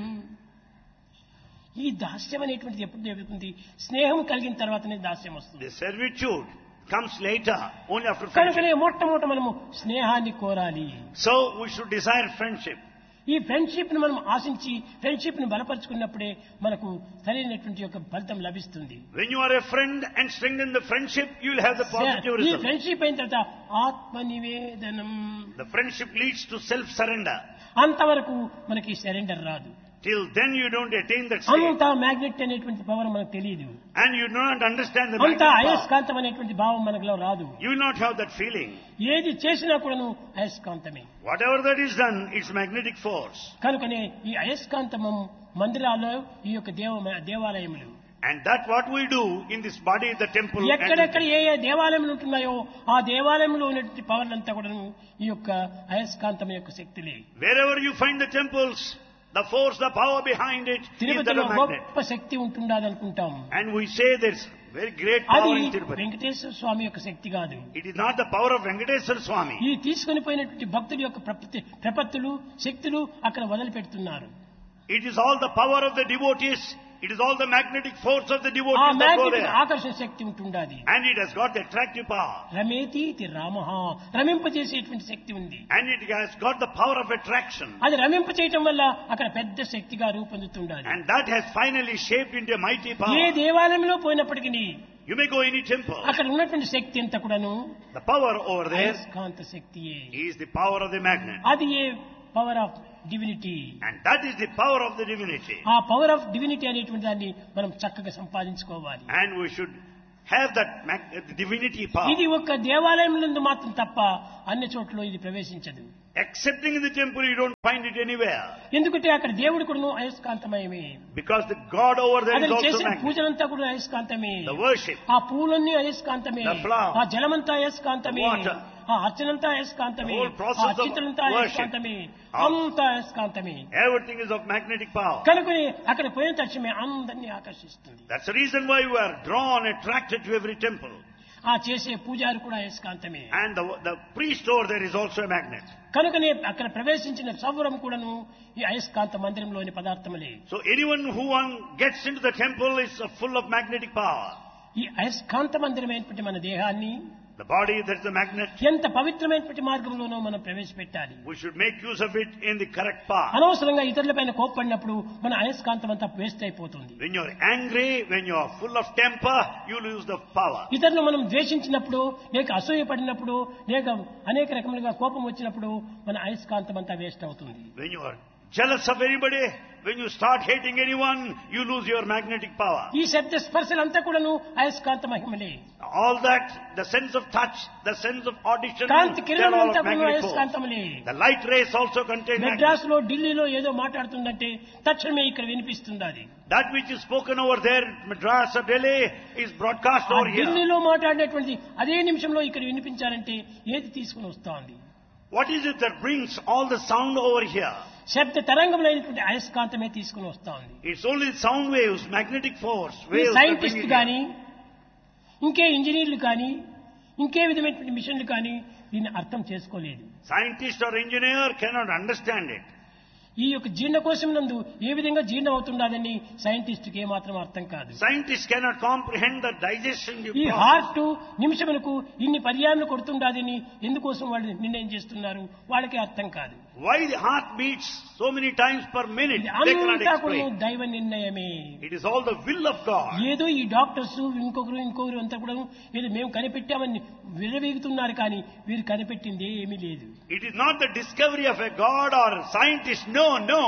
ఈ దాస్యం అనేటువంటిది ఎప్పుడు జరుగుతుంది? స్నేహం కలిగిన తర్వాతనే దాస్యం వస్తుంది. The servitude comes later, only after కనుకనే friendship. మొట్టమొదట మనము స్నేహాన్ని కోరాలి. So we should desire friendship. ఈ ఫ్రెండ్షిప్ ని మనం ఆశించి ఫ్రెండ్షిప్ ని బలపరుచుకున్నప్పుడే మనకు సరైనటువంటి యొక్క ఫలితం లభిస్తుంది. When you are a friend and strengthen the friendship, you will have the positive ఈ result. ఫ్రెండ్షిప్ అయిన తర్వాత ఆత్మ నివేదనం, The friendship leads to self-surrender. అంతవరకు మనకి సరెండర్ రాదు. Till then you don't attain that state. అంతా మ్యాగ్నెట్ అనేటువంటి పవర్ మనకు తెలియదు. And you do not understand the అంతా magnetic power. అయస్కాంతం అనేటువంటి భావం మనలో రాదు. You will not have that feeling. ఏది చేసినా కూడాను అయస్కాంతమే. Whatever that is done, it's magnetic force. కనుకనే ఈ అయస్కాంతము మందిరాల్లో ఈ యొక్క దేవ దేవాలయములు And that what we do in this body, the temple. ఎక్కడెక్కడ And ఏ ఏ దేవాలయములు ఉంటున్నాయో ఆ దేవాలయంలో ఉన్నటువంటి పవర్ అంతా కూడాను ఈ యొక్క అయస్కాంతం యొక్క శక్తులే. wherever you find the temples, the force, the power behind it is that తిరుపతిలో of magnet. గొప్ప శక్తి ఉంటుండదు అనుకుంటాం. And we say there's very great అది power in Tirupati. వెంకటేశ్వర స్వామి యొక్క శక్తి కాదు. It is not the power of Venkateswara Swami. ఈ తీసుకొని పోయినటువంటి భక్తుల యొక్క ప్రపత్తి- ప్రపత్తులు శక్తులు అక్కడ వదిలిపెడుతున్నారు. It is all the power of the devotees. It is all the magnetic force of the ఆ devotees that go magnetic there. ఆకర్షణ శక్తి ఉంటుండాది. And it has got the attractive power. రమేతీతి రామః, రమింపజేసేటువంటి శక్తి ఉంది. And it has got the power of attraction. అది రమింప చేయటం వల్ల అక్కడ పెద్ద శక్తిగా రూపొందుతుండాలి. And that has finally shaped into a mighty A power. దేవాలయంలో పోయినప్పటికీ You may go any temple. అక్కడ ఉన్నటువంటి శక్తి అంతా కూడాను The power over there అయస్కాంత శక్తియే. is the power of the magnet. అది ఏ power of divinity. And that is the power of the divinity. ఆ power of divinity అనేటువంటి దాన్ని మనం చక్కగా సంపాదించుకోవాలి. And we should have that mag- the divinity power. ఇది ఒక దేవాలయంలో మాత్రం తప్ప అన్ని చోట్ల ఇది ప్రవేశించదు. Excepting in the temple, you don't find it anywhere. ఎందుకంటే అక్కడ దేవుడు కూడా అయస్కాంతమయమే. Because the God over there is అతను also చేసిన magnet. పూజలంతా కూడా అయస్కాంతమే. The worship, ఆ పూలన్నీ అయస్కాంతమే. The flower, ఆ జలమంతా అయస్కాంతమే. the water, ఆ అర్చనంతా అయస్కాంతమే. the whole process ఆ of అర్చితులంతా worship, అయస్కాంతమే. of- అంతా అయస్కాంతమే. everything is of magnetic power. కనుకని అక్కడ పోయిన తక్షణమే అందరినీ ఆకర్షిస్తుంది. That's the reason why you are drawn, attracted to every temple. ఆ చేసే పూజారి కూడా అయస్కాంతమే. And the, the priest over there is also a magnet. కనుకనే అక్కడ ప్రవేశించిన సౌరం కూడాను ఈ అయస్కాంత మందిరంలోని పదార్థములే. So anyone who one gets into the temple is uh, full of magnetic power. ఈ అయస్కాంత మందిరమైనటువంటి మన దేహాన్ని The body, that's the magnet. ఎంత పవిత్రమైనటువంటి మార్గంలోనో మనం ప్రవేశపెట్టాలి. We should make use of it in the correct path. అనవసరంగా ఇతరులపైన కోప్పడినప్పుడు మన అయస్కాంతం అంతా వేస్ట్ అయిపోతుంది. When you're angry, when you're full of temper, you lose the power. ఇతరులు మనం ద్వేషించినప్పుడు లేక అసూయపడినప్పుడు లేక అనేక రకములుగా కోపం వచ్చినప్పుడు మన అయస్కాంతం అంతా వేస్ట్ అవుతుంది. When you are jealous of anybody, when you start hating anyone, you lose your magnetic power. ఈ శబ్ద స్పర్శలంతా కూడాను అయస్కాంత మహిమలే. All that, the sense of touch, the sense of audition, Kanthi they're కిరణం all అంతా of కూడాను magnetic force. అయస్కాంతములే. The light rays also contain magnet. Madras లో ఢిల్లీలో ఏదో మాట్లాడుతుందంటే తక్షణమే ఇక్కడ వినిపిస్తుంది. అది That which is spoken over there, Madras or Delhi, is broadcast ఆ over here. ఢిల్లీలో మాట్లాడినటువంటి అదే నిమిషంలో ఇక్కడ వినిపించాలంటే ఏది తీసుకుని వస్తోంది? What is it that brings all the sound over here? శబ్ద తరంగములైనటువంటి అయస్కాంతమే తీసుకుని వస్తోంది. It's only sound waves, magnetic force, ఈ waves. that bring scientist it కానీ ఇంకే ఇంజనీర్లు కానీ ఇంకే విధమైనటువంటి మిషన్లు కానీ దీన్ని అర్థం చేసుకోలేదు. Scientist or engineer cannot understand it. ఈ యొక్క జీర్ణకోశం నందు ఏ విధంగా జీర్ణం అవుతుండాలని సైంటిస్ట్కి ఏమాత్రం అర్థం కాదు. Scientists cannot comprehend the digestion ఈ process. హార్ట్ నిమిషములకు ఇన్ని పర్యాలను కొడుతుండాదని ఎందుకోసం వాళ్ళు నిర్ణయం చేస్తున్నారు వాళ్ళకి అర్థం కాదు. Why the heart beats so many times per minute, ఇది they cannot అంతా కూడా explain. దైవ నిర్ణయమే. It is all the will of God. ఏదో ఈ డాక్టర్స్ ఇంకొకరు ఇంకొకరు అంతా కూడా ఏదో మేము కనిపెట్టామని విరవీగుతున్నారు కానీ వీరు కనిపెట్టింది ఏమీ లేదు. It is not the discovery of a God or a scientist. No, no.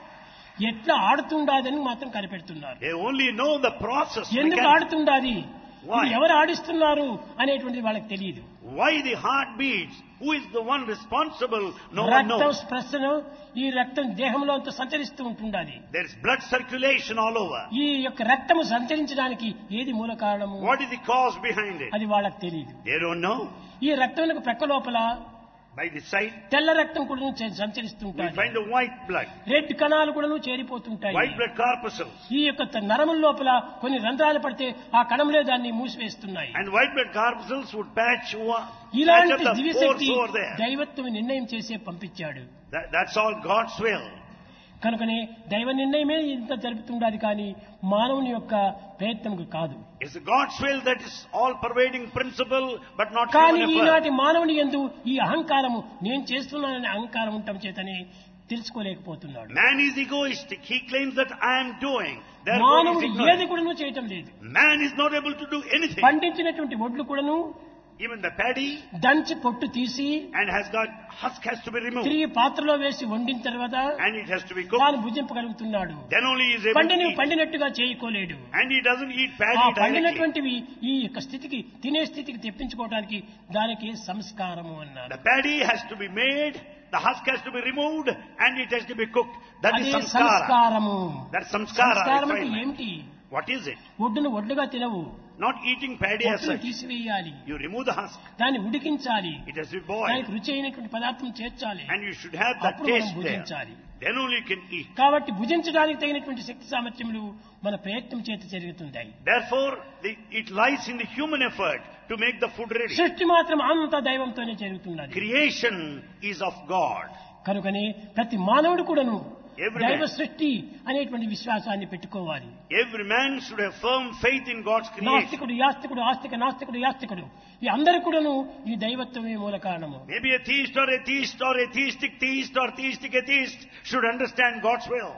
ఎట్లా ఆడుతుండాదని మాత్రం కనిపెడుతున్నారు. They only know the process. ఎందుకు Mechan- ఆడుతుండాది, Why? ఇది ఎవరు ఆడిస్తున్నారు అనేటువంటిది వాళ్ళకి తెలియదు. Why the heart beats? Who is the one responsible? No one రక్తం knows. స్పర్శను ఈ రక్తం దేహంలో అంతా సంచరిస్తూ ఉంటుండాలి. There is blood circulation all over. ఈ యొక్క రక్తము సంచరించడానికి ఏది మూల కారణము What is the cause behind it? అది వాళ్ళకి తెలియదు. They don't know. ఈ రక్తం ప్రక్క లోపల By the side, తెల్ల రక్తం కూడా we సంచరిస్తుంటాయి. find the white blood, red కణాలు కూడా చేరిపోతుంటాయి. white blood corpuscles. ఈ యొక్క త- నరముల లోపల కొన్ని రంధ్రాలు పడితే ఆ కణములే దాన్ని మూసివేస్తున్నాయి. And white blood corpuscles would patch, wa- patch ఇలాంటి up the దివ్యశక్తి pores over there. దైవత్వం నిర్ణయం చేసే పంపించాడు. That, that's all God's will. కనుకనే దైవ నిర్ణయమే ఇంత జరుపుతుండాలి కానీ మానవుని యొక్క ప్రయత్నం కాదు. It's God's will that is all pervading principle, but not కానీ human effort. ఈనాటి మానవుని యందు ఈ అహంకారము నేను చేస్తున్నాననే అహంకారం ఉండటం చేతనే తెలుసుకోలేకపోతున్నాడు. Man is egoistic. He claims that I am doing. Therefore, he మానవుడు is ఏది ignorant. కూడాను చేయటం లేదు. Man is not able to do anything. పండించినటువంటి ఒడ్లు కూడాను Even the paddy దంచి పొట్టు తీసి and has got husk has to be removed, తిరిగి పాత్రలో వేసి వండిన తర్వాత and it has to be cooked. తాను భుజింపగలుగుతున్నాడు. Then only he is able to పండిని eat. పండినట్టుగా చేయకోలేడు. And he doesn't eat ఆ paddy directly. పండినటువంటివి ఈ యొక్క స్థితికి తినే స్థితికి తెప్పించుకోవడానికి దానికి సంస్కారము అన్నారు. The paddy has to be made, the husk has to be removed, and it has to be cooked. That is అదే samskara. సంస్కారము. That's samskara. సంస్కారం అంటే refinement. ఏమిటి? What is it? ఒడ్డును ఒడ్డుగా తినవు, Not eating paddy as పొట్టును such. తీసివేయాలి, You remove the husk. దాన్ని ఉడికించాలి, It has to be boiled. దానికి రుచి అయినటువంటి పదార్థం చేర్చాలి, And you should have that అప్పుడు మనం taste there. భుజించాలి. Then only you can eat. కాబట్టి భుజించడానికి తగినటువంటి శక్తి సామర్థ్యములు మన ప్రయత్నం చేత జరుగుతుంటాయి. Therefore, the, it lies in the human effort to make the food ready. సృష్టి మాత్రం అంతా దైవంతోనే జరుగుతున్నది. Creation is of God. కనుకనే ప్రతి మానవుడు కూడాను Every దైవ man. సృష్టి అనేటువంటి విశ్వాసాన్ని పెట్టుకోవాలి. Every man should have firm faith in God's creation. నాస్తికుడు యాస్తికుడు ఆస్తిక నాస్తికుడు యాస్తికుడు ఈ అందరూ కూడాను ఈ దైవత్వమే మూల కారణము. Maybe a theist or atheist or atheistic theist or theistic atheist should understand God's will.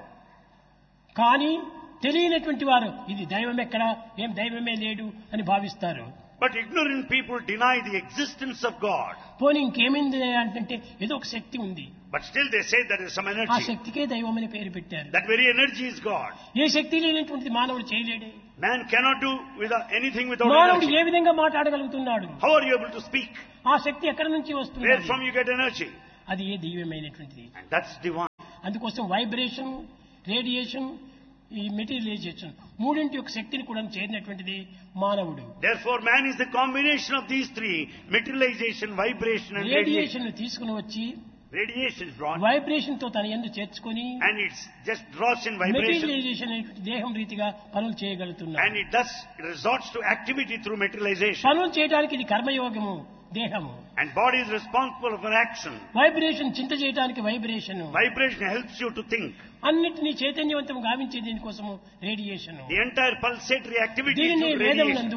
కానీ తెలియనటువంటి వారు ఇది దైవం ఎక్కడా, ఏం దైవమే లేడు అని భావిస్తారు. But ignorant people deny the existence of God. పోనీ ఇంకేమైంది అంటే ఏదో ఒక శక్తి ఉంది, But still they say there is some ఆ energy. శక్తికే దైవం అని పేరు పెట్టారు. That very energy is God. ఏ శక్తి లేనటువంటిది మానవుడు చేయలేడే. Man cannot do without anything without మానవుడు energy. ఏ విధంగా మాట్లాడగలుగుతున్నాడు? How are you able to speak? ఆ శక్తి ఎక్కడి నుంచి Where వస్తుంది? from you get energy? అది ఏ దివ్యమైనటువంటిది. And that's divine. అందుకోసం వైబ్రేషన్, రేడియేషన్, ఈ మెటీరియలైజేషన్ మూడింటి యొక్క శక్తిని కూడా చేరినటువంటిది మానవుడు. Therefore, man is the combination of these three: materialization, vibration, and radiation. Radiation తీసుకుని వచ్చి Radiation is brought, వైబ్రేషన్ తో తన యందు చేర్చుకొని and it just draws in vibration, materialisation అనేటువంటి దేహం రీతిగా పనులు చేయగలుగుతున్నాడు. and it thus resorts to activity through materialization. పనులు చేయడానికి ఇది కర్మయోగము దేహము. And body is responsible for action. Vibration చింత చేయడానికి vibration. Vibration helps you to think. అన్నిటినీ చైతన్యవంతం గావించే దీనికోసము radiation. The entire pulsatory activity is దీనిని through వేదం radiation. నందు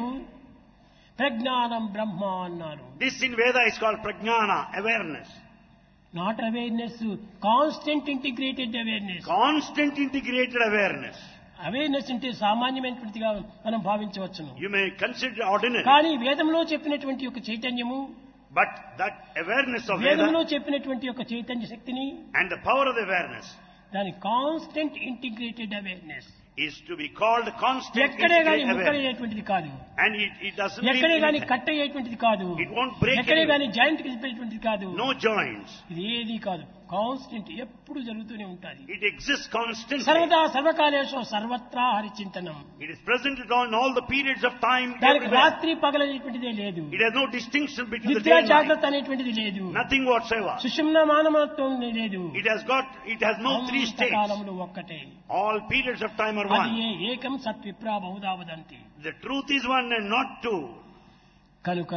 ప్రజ్ఞానం బ్రహ్మ అన్నారు. This in Veda is called prajnana, awareness. Not awareness, constant integrated awareness. Constant integrated awareness. Awareness అంటే సామాన్యమైనటువంటిదిగా మనం భావించవచ్చును. You may consider ordinary, కానీ వేదంలో చెప్పినటువంటి యొక్క చైతన్యము, but that awareness of వేదంలో Veda చెప్పినటువంటి యొక్క చైతన్య శక్తిని and the power of the awareness దాని constant integrated awareness. is to be called constant ఎక్కడే గాని integrated awareness. ముక్కడయ్యేటువంటిది కాదు, And it, it doesn't leave ఎక్కడే గాని anything. కట్ అయ్యేటువంటిది కాదు, It won't break ఎక్కడే anywhere. గాని జాయింట్ కలిపేటువంటిది కాదు. No joints. ఇది ఏది కాదు, కాన్స్టెంట్ ఎప్పుడు జరుగుతూనే ఉంటుంది. It exists constantly. సర్వదా సర్వకాలేషు సర్వత్రా హరిచింతనం. It is present on all the periods of time. దానికి everywhere. రాత్రి పగలనేటువంటిదే లేదు, It has no distinction between the day నిద్ర and night. జాగ్రత్త అనేటువంటిది లేదు, Nothing whatsoever. సుషుమ్న మానవత్వం లేదు. It has got, it has no three states. కాలములు ఒక్కటే. All periods of time are అది one. ఏ ఏకం సత్విప్రా బహుదావదంతి. The truth is one and not two. కనుక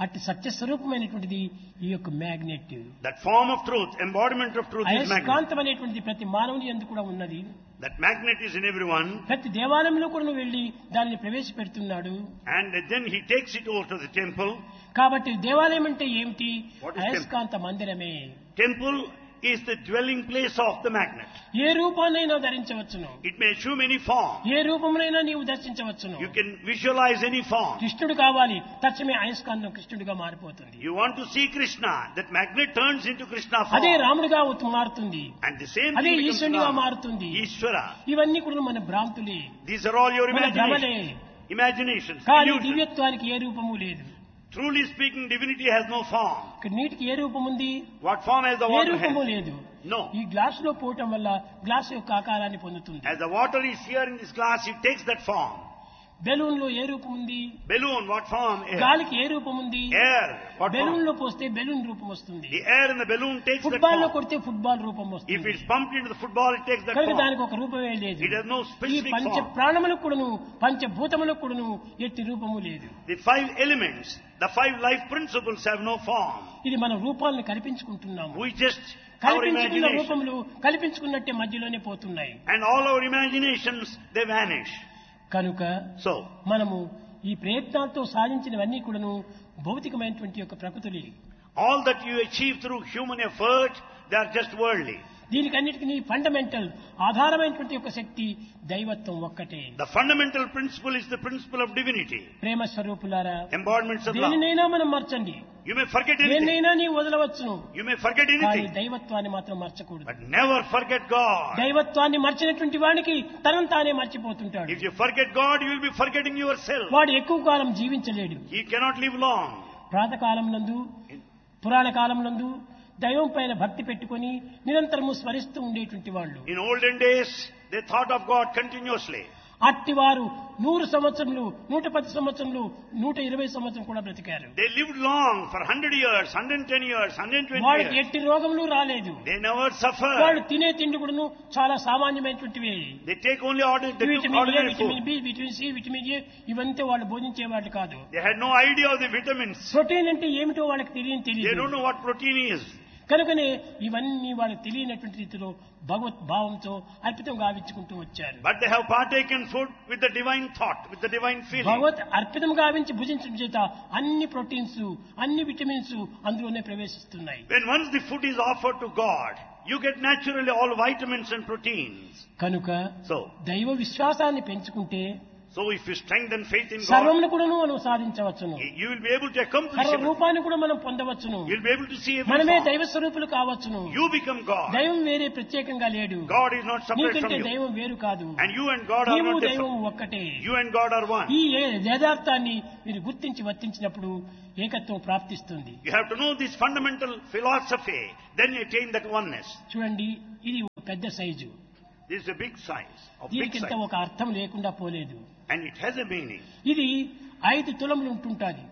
అట్టి సత్య స్వరూపమైనటువంటిది ఈ యొక్క magnet. That form of truth, embodiment of truth is magnet. అయస్కాంతం అనేటువంటిది ప్రతి మానవుని యందు కూడా ఉన్నది. That magnet is in everyone. ప్రతి దేవాలయంలో కూడా వెళ్లి దానిని ప్రవేశపెడుతున్నాడు. And then he takes it over to the temple. కాబట్టి దేవాలయం అంటే ఏమిటి? What is అయస్కాంత మందిరమే. Temple is the dwelling place of the magnet. A రూపాన్నైనా ధరించవచ్చును. It may assume any form. ఏ రూపమునైనా నీవు దర్శించవచ్చును. You can visualize any form. కృష్ణుడు కావాలి, తక్షణమే అయస్కాంతం కృష్ణుడిగా మారిపోతుంది. You want to see Krishna, that magnet turns into Krishna అదే form. రాముడిగా మారుతుంది. And the same అదే thing becomes ఈశ్వరునిగా Rama. మారుతుంది. Ishvara. ఇవన్నీ కూడా మన భ్రాంతులే, These are all your మన భ్రమలే. imagination. Imaginations. కానీ illusions. దివ్యత్వానికి ఏ రూపము లేదు. Truly speaking, divinity has no form. ఇక్కడ నీటికి ఏ రూపం ఉంది? What form has the A water రూపము has? లేదు. No. ఈ గ్లాస్ లో పోవటం వల్ల గ్లాస్ యొక్క ఆకారాన్ని పొందుతుంది. As the water is here in this glass, it takes that form. Balloon లో ఏ రూపం ఉంది? Balloon, what form? Air. గాలికి ఏ రూపం ఉంది? Air, what balloon form? లో పోస్తే బెలూన్ రూపం వస్తుంది. The air in the balloon takes that football లో form. కొడితే ఫుట్బాల్ రూపం If వస్తుంది. it's pumped into the football, it takes that కనుక form. దానికి ఒక రూపమే లేదు. It has no ఈ specific పంచ form. ప్రాణములకు కూడాను పంచభూతములకు కూడాను ఎట్టి రూపము లేదు. The five elements, the five life principles have no form. ఇది మన రూపాలను కల్పించుకుంటున్నాము. We just, our కల్పించుకున్న imagination. రూపములు కల్పించుకున్నట్టే మధ్యలోనే పోతున్నాయి. And all our imaginations, they vanish. కనుక So, మనము ఈ ప్రయత్నాలతో సాధించినవన్నీ కూడాను భౌతికమైనటువంటి యొక్క ప్రకృతులే. all that you achieve through human effort, they are just worldly. దీనికన్నిటికీ fundamental ఆధారమైనటువంటి యొక్క శక్తి దైవత్వం ఒక్కటే. The fundamental principle is the principle of divinity. ప్రేమ స్వరూపులారా, Embodiments of love. దేనినైనా మనం మర్చండి, You may forget anything. దేన్నైనా నీవు వదలవచ్చును, You may forget కానీ anything. దైవత్వాన్ని మాత్రం మర్చకూడదు. But never forget God. దైవత్వాన్ని మర్చినటువంటి వానికి తనను తానే మర్చిపోతుంటాడు. If you forget God, you will be forgetting yourself. వాడు ఎక్కువ కాలం జీవించలేడు. He cannot live long. ప్రాతకాలం నందు, పురాణ కాలం నందు దైవం పైన భక్తి పెట్టుకొని నిరంతరము స్మరిస్తూ ఉండేటువంటి వాళ్ళు. In olden days, they thought of God continuously. అట్టివారు నూరు సంవత్సరములు, నూట పది సంవత్సరములు, నూట ఇరవై సంవత్సరం కూడా బ్రతికారు. They lived long for one hundred years, one hundred ten years, one hundred twenty వాళ్ళకి years. ఎట్టి రోగములు రాలేదు. They never వాళ్ళు suffered. తినే తిండి కూడాను చాలా సామాన్యమైనటువంటివి. They take only ordinary, they took vitamin A, ordinary vitamin food. B, vitamin C, vitamin A ఇవంతా వాళ్ళు భోజించేవాళ్ళు కాదు. They had no idea of the vitamins. Protein అంటే ఏమిటో వాళ్ళకి తెలియని They తెలియదు. don't know what protein is. కనుకనే ఇవన్నీ వాళ్ళకి తెలియనటువంటి రీతిలో భగవత్ భావంతో అర్పితం గావించుకుంటూ వచ్చారు. But they have partaken food with the divine thought, with the divine feeling. భగవత్ అర్పితం గావించి భుజించడం చేత అన్ని ప్రోటీన్స్, అన్ని విటమిన్స్ అందులోనే ప్రవేశిస్తున్నాయి. When once the food is offered to God, you get naturally all vitamins and proteins. కనుక So, దైవ విశ్వాసాన్ని పెంచుకుంటే so if you strengthen faith in God, సర్వమును కూడాను మనం సాధించవచ్చును. you will be able to accomplish సర్వ everything. రూపాన్ని కూడా మనం పొందవచ్చును. You'll be able to see every మనమే form. దైవ స్వరూపులు కావచ్చును. You become God. దైవం వేరే ప్రత్యేకంగా లేడు. God is not separate from నీకంటే you. దైవం వేరు కాదు. And you and God are నీవు not దైవం different. ఒక్కటే. You and God are one. ఈ ఏ- యథార్థాన్ని మీరు గుర్తించి వర్తించినప్పుడు ఏకత్వం ప్రాప్తిస్తుంది. You have to know this fundamental philosophy, then you attain that oneness. చూడండి, ఇది ఒక పెద్ద size. This is a big size, of big దీనికింత size. ఒక అర్థం లేకుండా పోలేదు. And it has a meaning. ఇది ఐదు తులములు ఉంటుంటాది.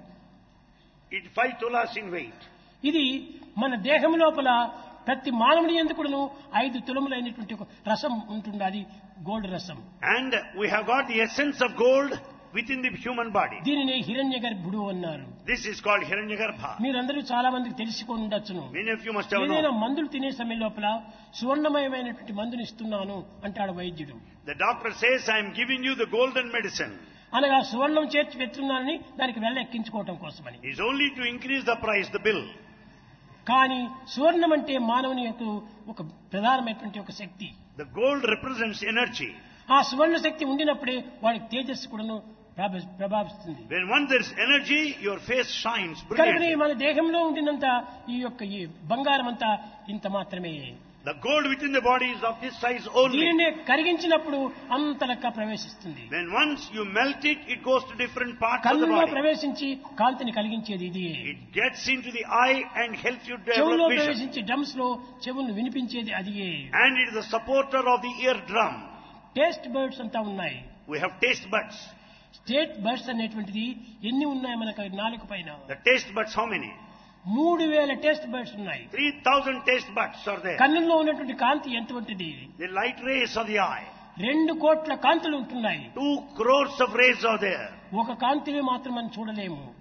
It's five tulas in weight. ఇది మన దేహం లోపల ప్రతి మానవుని ఎందుకును ఐదు తులములైనటువంటి ఒక రసం ఉంటుంది. అది గోల్డ్ రసం. And we have got the essence of gold within the human body. దీనిని హిరణ్య గర్భుడు అన్నారు. This is called Hiranyagarbha. మీరందరూ చాలా మందికి తెలిసికొని ఉండొచ్చును. Many of you must have ఏదైనా known. మందులు తినే సమయం లోపల సువర్ణమయమైనటువంటి మందుని ఇస్తున్నాను అంటాడు వైద్యుడు. The doctor says, I am giving you the golden medicine. అనగా సువర్ణం చేర్చి పెట్టున్నానని దానికి వెళ్ళ ఎక్కించుకోవటం కోసమని. It's only to increase the price, the bill. కానీ సువర్ణం అంటే మానవుని యొక్క ఒక ప్రధానమైనటువంటి ఒక శక్తి. The gold represents energy. ఆ సువర్ణ శక్తి ఉండినప్పుడే వాడికి తేజస్సు కూడాను ప్రభ- ప్రభావిస్తుంది. When once there's energy, your face shines కనుకనే brilliantly. మన దేహంలో ఉండినంత ఈ యొక్క ఈ బంగారం అంతా ఇంత మాత్రమే. The gold within the body is of this size only. దీనిని కరిగించినప్పుడు అంత లెక్క ప్రవేశిస్తుంది. When once you melt it, it goes to different parts of the కళ్ళులో body. ప్రవేశించి కాంతిని కలిగించేది ఇది. It gets into the eye and helps you చెవులో develop vision. ప్రవేశించి డ్రమ్స్ లో చెవులను వినిపించేది అది. And it is the supporter of the eardrum. Taste buds అంతా ఉన్నాయి. We have taste buds. State birds అనేటువంటిది ఎన్ని ఉన్నాయి మనకు నాలుగు పైన? The taste buds, how many? మూడు వేల టేస్ట్ బర్డ్స్ ఉన్నాయి. Three thousand taste buds are there. కన్నుల్లో ఉన్నటువంటి కాంతి ఎంతటువంటిది? The light rays of the eye. రెండు కోట్ల కాంతులు ఉంటున్నాయి. Two crores of rays are there. ఒక కాంతిని మాత్రం మనం చూడలేము.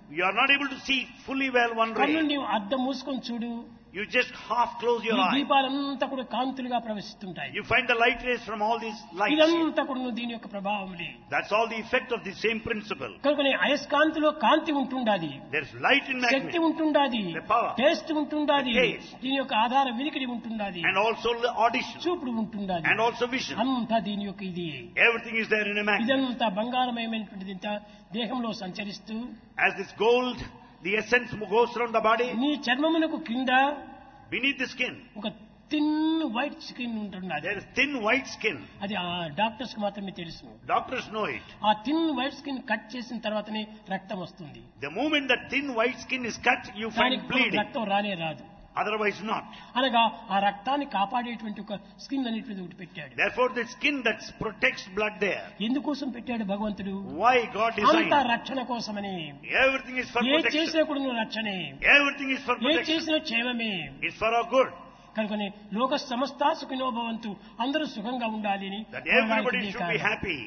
You are not able to see fully well one కన్ను ray. నీవు అద్దం మూసుకొని చూడు, You just half close ఈ your eye. దీపాలంతా కూడా కాంతులుగా ప్రవహిస్తుంటాయి. You find the light rays from all these lights. ఇదంతా కూడా దీని యొక్క ప్రభావములే. That's all the effect of the same principle. కనుకనే అయస్కాంతిలో కాంతి ఉంటుండాది, There's light in Shakti magnet ఉంటుండాది, The power. Taste ఉంటుండాది, The taste. దీని యొక్క ఆధార వినికిడి ఉంటుండాది, and also the audition చూపుడు ఉంటుండాది, and also vision. అంతా దీని యొక్క ఇది. Everything is there in a magnet. ఇదంతా బంగారమయమైనటువంటిది ఇంత దేహంలో సంచరిస్తూ As this gold, the essence goes around the body, నీ చర్మమునకు కింద beneath the skin, ఒక థిన్ వైట్ స్కిన్ ఉంటున్నది. there is thin white skin. అది ఆ డాక్టర్స్ కు మాత్రమే తెలుసు. Doctors know it. ఆ థిన్ వైట్ స్కిన్ కట్ చేసిన తర్వాతనే రక్తం వస్తుంది. The moment that thin white skin is cut, you find దానికి bleeding. రక్తం రానే రాదు. Otherwise not. అనగా ఆ రక్తాన్ని కాపాడేటువంటి ఒక స్కిన్ అనేటువంటిది ఒకటి పెట్టాడు. Therefore the skin that protects blood there. ఎందుకోసం పెట్టాడు భగవంతుడు? Why God designed? అంతా రక్షణ కోసమని. Everything is for A protection. చేసినా కూడా నువ్వు రక్షణే, Everything is for A protection. చేసినా క్షేమమే. It's for our good. కనుకనే లోక సమస్త సుఖినో భవంతు, అందరూ సుఖంగా ఉండాలి అని That everybody should be happy.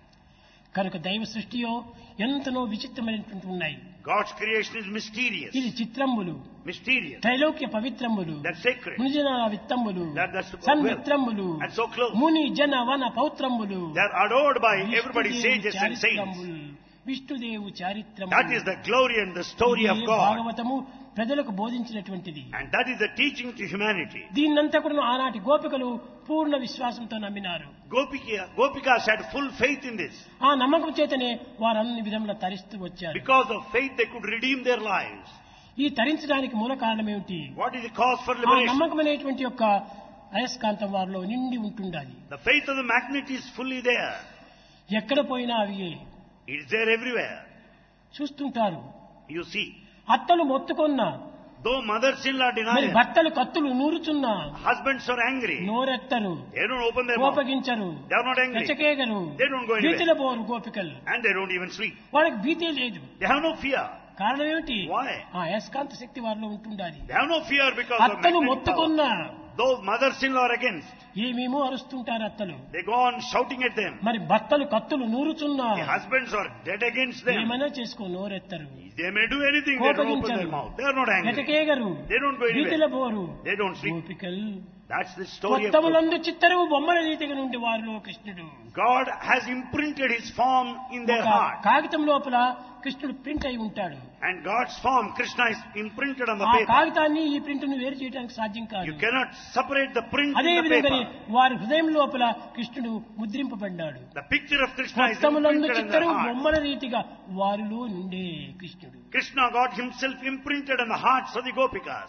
కనుక దైవ సృష్టియో ఎంతనో విచిత్రమైనటువంటి ఉన్నాయి. God's creation is mysterious. ఇది చిత్రంబులు, Mysterious. Trailokya పవిత్రములు, That's sacred. మునిజన విత్తమ్ములు, That- that's సన్మిత్రములు, And so close. ముని జన వన పౌత్రములు, They are adored by everybody, sages and saints. చారిత్రములు, విష్ణుదేవు చారిత్రము. That is the glory and the story of God. భాగవతము ప్రజలకు బోధించినటువంటిది. And that is the teaching to humanity. దీన్నంతా కూడా ఆనాటి గోపికలు పూర్ణ విశ్వాసంతో నమ్మినారు. Gopika, Gopikas had full faith in this. ఆ నమ్మకం చేతనే వారు అన్ని విధముల తరిస్తూ వచ్చారు. Because of faith they could redeem their lives. ఈ తరించడానికి మూల కారణం ఏమిటి? What is the cause for ఆ liberation? నమ్మకం అనేటువంటి యొక్క అయస్కాంతం వారిలో నిండి ఉంటుండాలి. The faith of the magnet is fully there. ఎక్కడ పోయినా అవి It is there everywhere. చూస్తుంటారు. You see. అత్తలు మొత్తుకున్నా, Though mothers-in-law deny మరి it, భర్తలు కత్తులు నూరుచున్నా husbands are angry. నోరెత్తరు, They don't open their mouth. కోపగించరు, They are not angry. వెచకేగరు, They don't go anywhere. భీతిల పోరు గోపికలు. And they don't even sleep. వాళ్ళకి భీతే లేదు. They have no fear. కారణం ఏమిటి? Why? ఆ అయస్కాంత శక్తి వారిలో ఉంటుండాలి. They have no fear because of అత్తలు magnetic power. మొత్తుకున్నా Though mothers-in-law are against, ఏమేమో అరుస్తుంటారు అత్తలు. they go on shouting at them. మరి భర్తలు కత్తులు నూరుచున్నా The husbands are dead against them. ఏమైనా చేసుకో నోరెత్తరు, They may do anything, they don't open their mouth. They are not angry. వెచకేగరు, They don't go భీతిల anywhere. పోరు They don't sleep. గోపికలు. That's the story of God. కొత్తములందు చిత్తరువు బొమ్మల రీతిగా నుండి వారిలో కృష్ణుడు. God has imprinted His form in their ఒక heart. కాగితం లోపల కృష్ణుడు ప్రింట్ అయి ఉంటాడు. And God's form, Krishna, is imprinted on the ఆ paper. కాగితాన్ని ఈ ప్రింట్ ను వేరు చేయడానికి సాధ్యం కాదు. You cannot separate the print అదే in the విధంగా paper. వారి హృదయం లోపల కృష్ణుడు ముద్రింపబడ్డాడు. The picture of Krishna is కొత్తములందు imprinted in చిత్తరువు their heart. బొమ్మల రీతిగా వారిలో నుండే కృష్ణుడు. Krishna got himself imprinted in the hearts of the Gopikas.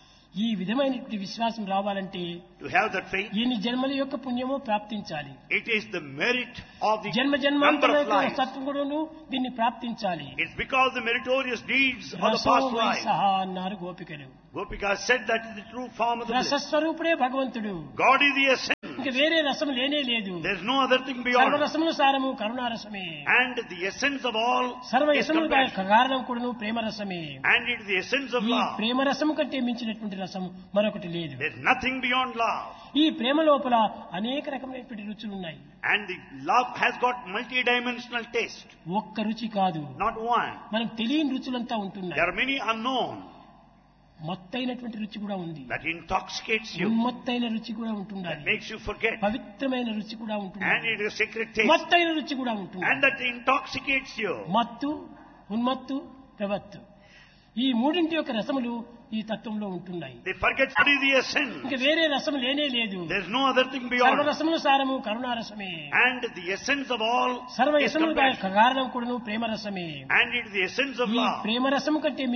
ఈ విధమైనటువంటి విశ్వాసం రావాలంటే To have that faith, ఎన్ని జన్మల యొక్క పుణ్యమో ప్రాప్తించాలి. it is the merit of the జన్మ number జన్మాంతర of lives. సత్వగుణను దీన్ని ప్రాప్తించాలి. It's because the meritorious deeds of the రసో past why lives. సహా అన్నారు గోపికలు. Gopikas said that is the true form of the bliss. రసస్వరూపుడే భగవంతుడు. God is the essence. ఇంక వేరే రసం లేనే లేదు. There's no other thing beyond. సర్వరసములు సారము కరుణారసమే. And the essence of all సర్వ is యశములు compassion. కారణం కూడాను ప్రేమరసమే. And it is the essence of ఈ love. ప్రేమరసము కంటే మించినటువంటి రసం మరొకటి లేదు. There's nothing beyond love. ఈ ప్రేమ లోపల అనేక రకమైనటువంటి రుచులు ఉన్నాయి. And the love has got multi-dimensional taste. ఒక్క రుచి కాదు, Not one. మనకు తెలియని రుచులంతా ఉంటున్నాయి. There are many unknown మొత్తైనటువంటి రుచి కూడా ఉంది. that intoxicates you, ఉన్మత్తైన రుచి కూడా that ఉంటున్నది. makes you forget. పవిత్రమైన రుచి కూడా And ఉంటున్నది. it is a sacred taste. మత్తైన రుచి కూడా ఉంటుంది. And that intoxicates you. మత్తు, ఉన్మత్తు, ప్రవత్తు, ఈ మూడింటి యొక్క రసములు ఈ తత్వంలో ఉంటున్నాయి. They forget what is the essence. ఇంకా వేరే రసం లేనే లేదు. There's no other thing beyond. సర్వరసములు సారము కరుణారసమే. And the essence of all సర్వ is యశములు compassion. కారణం కూడాను ప్రేమరసమే. And it is the essence of ఈ love. ప్రేమరసము కంటే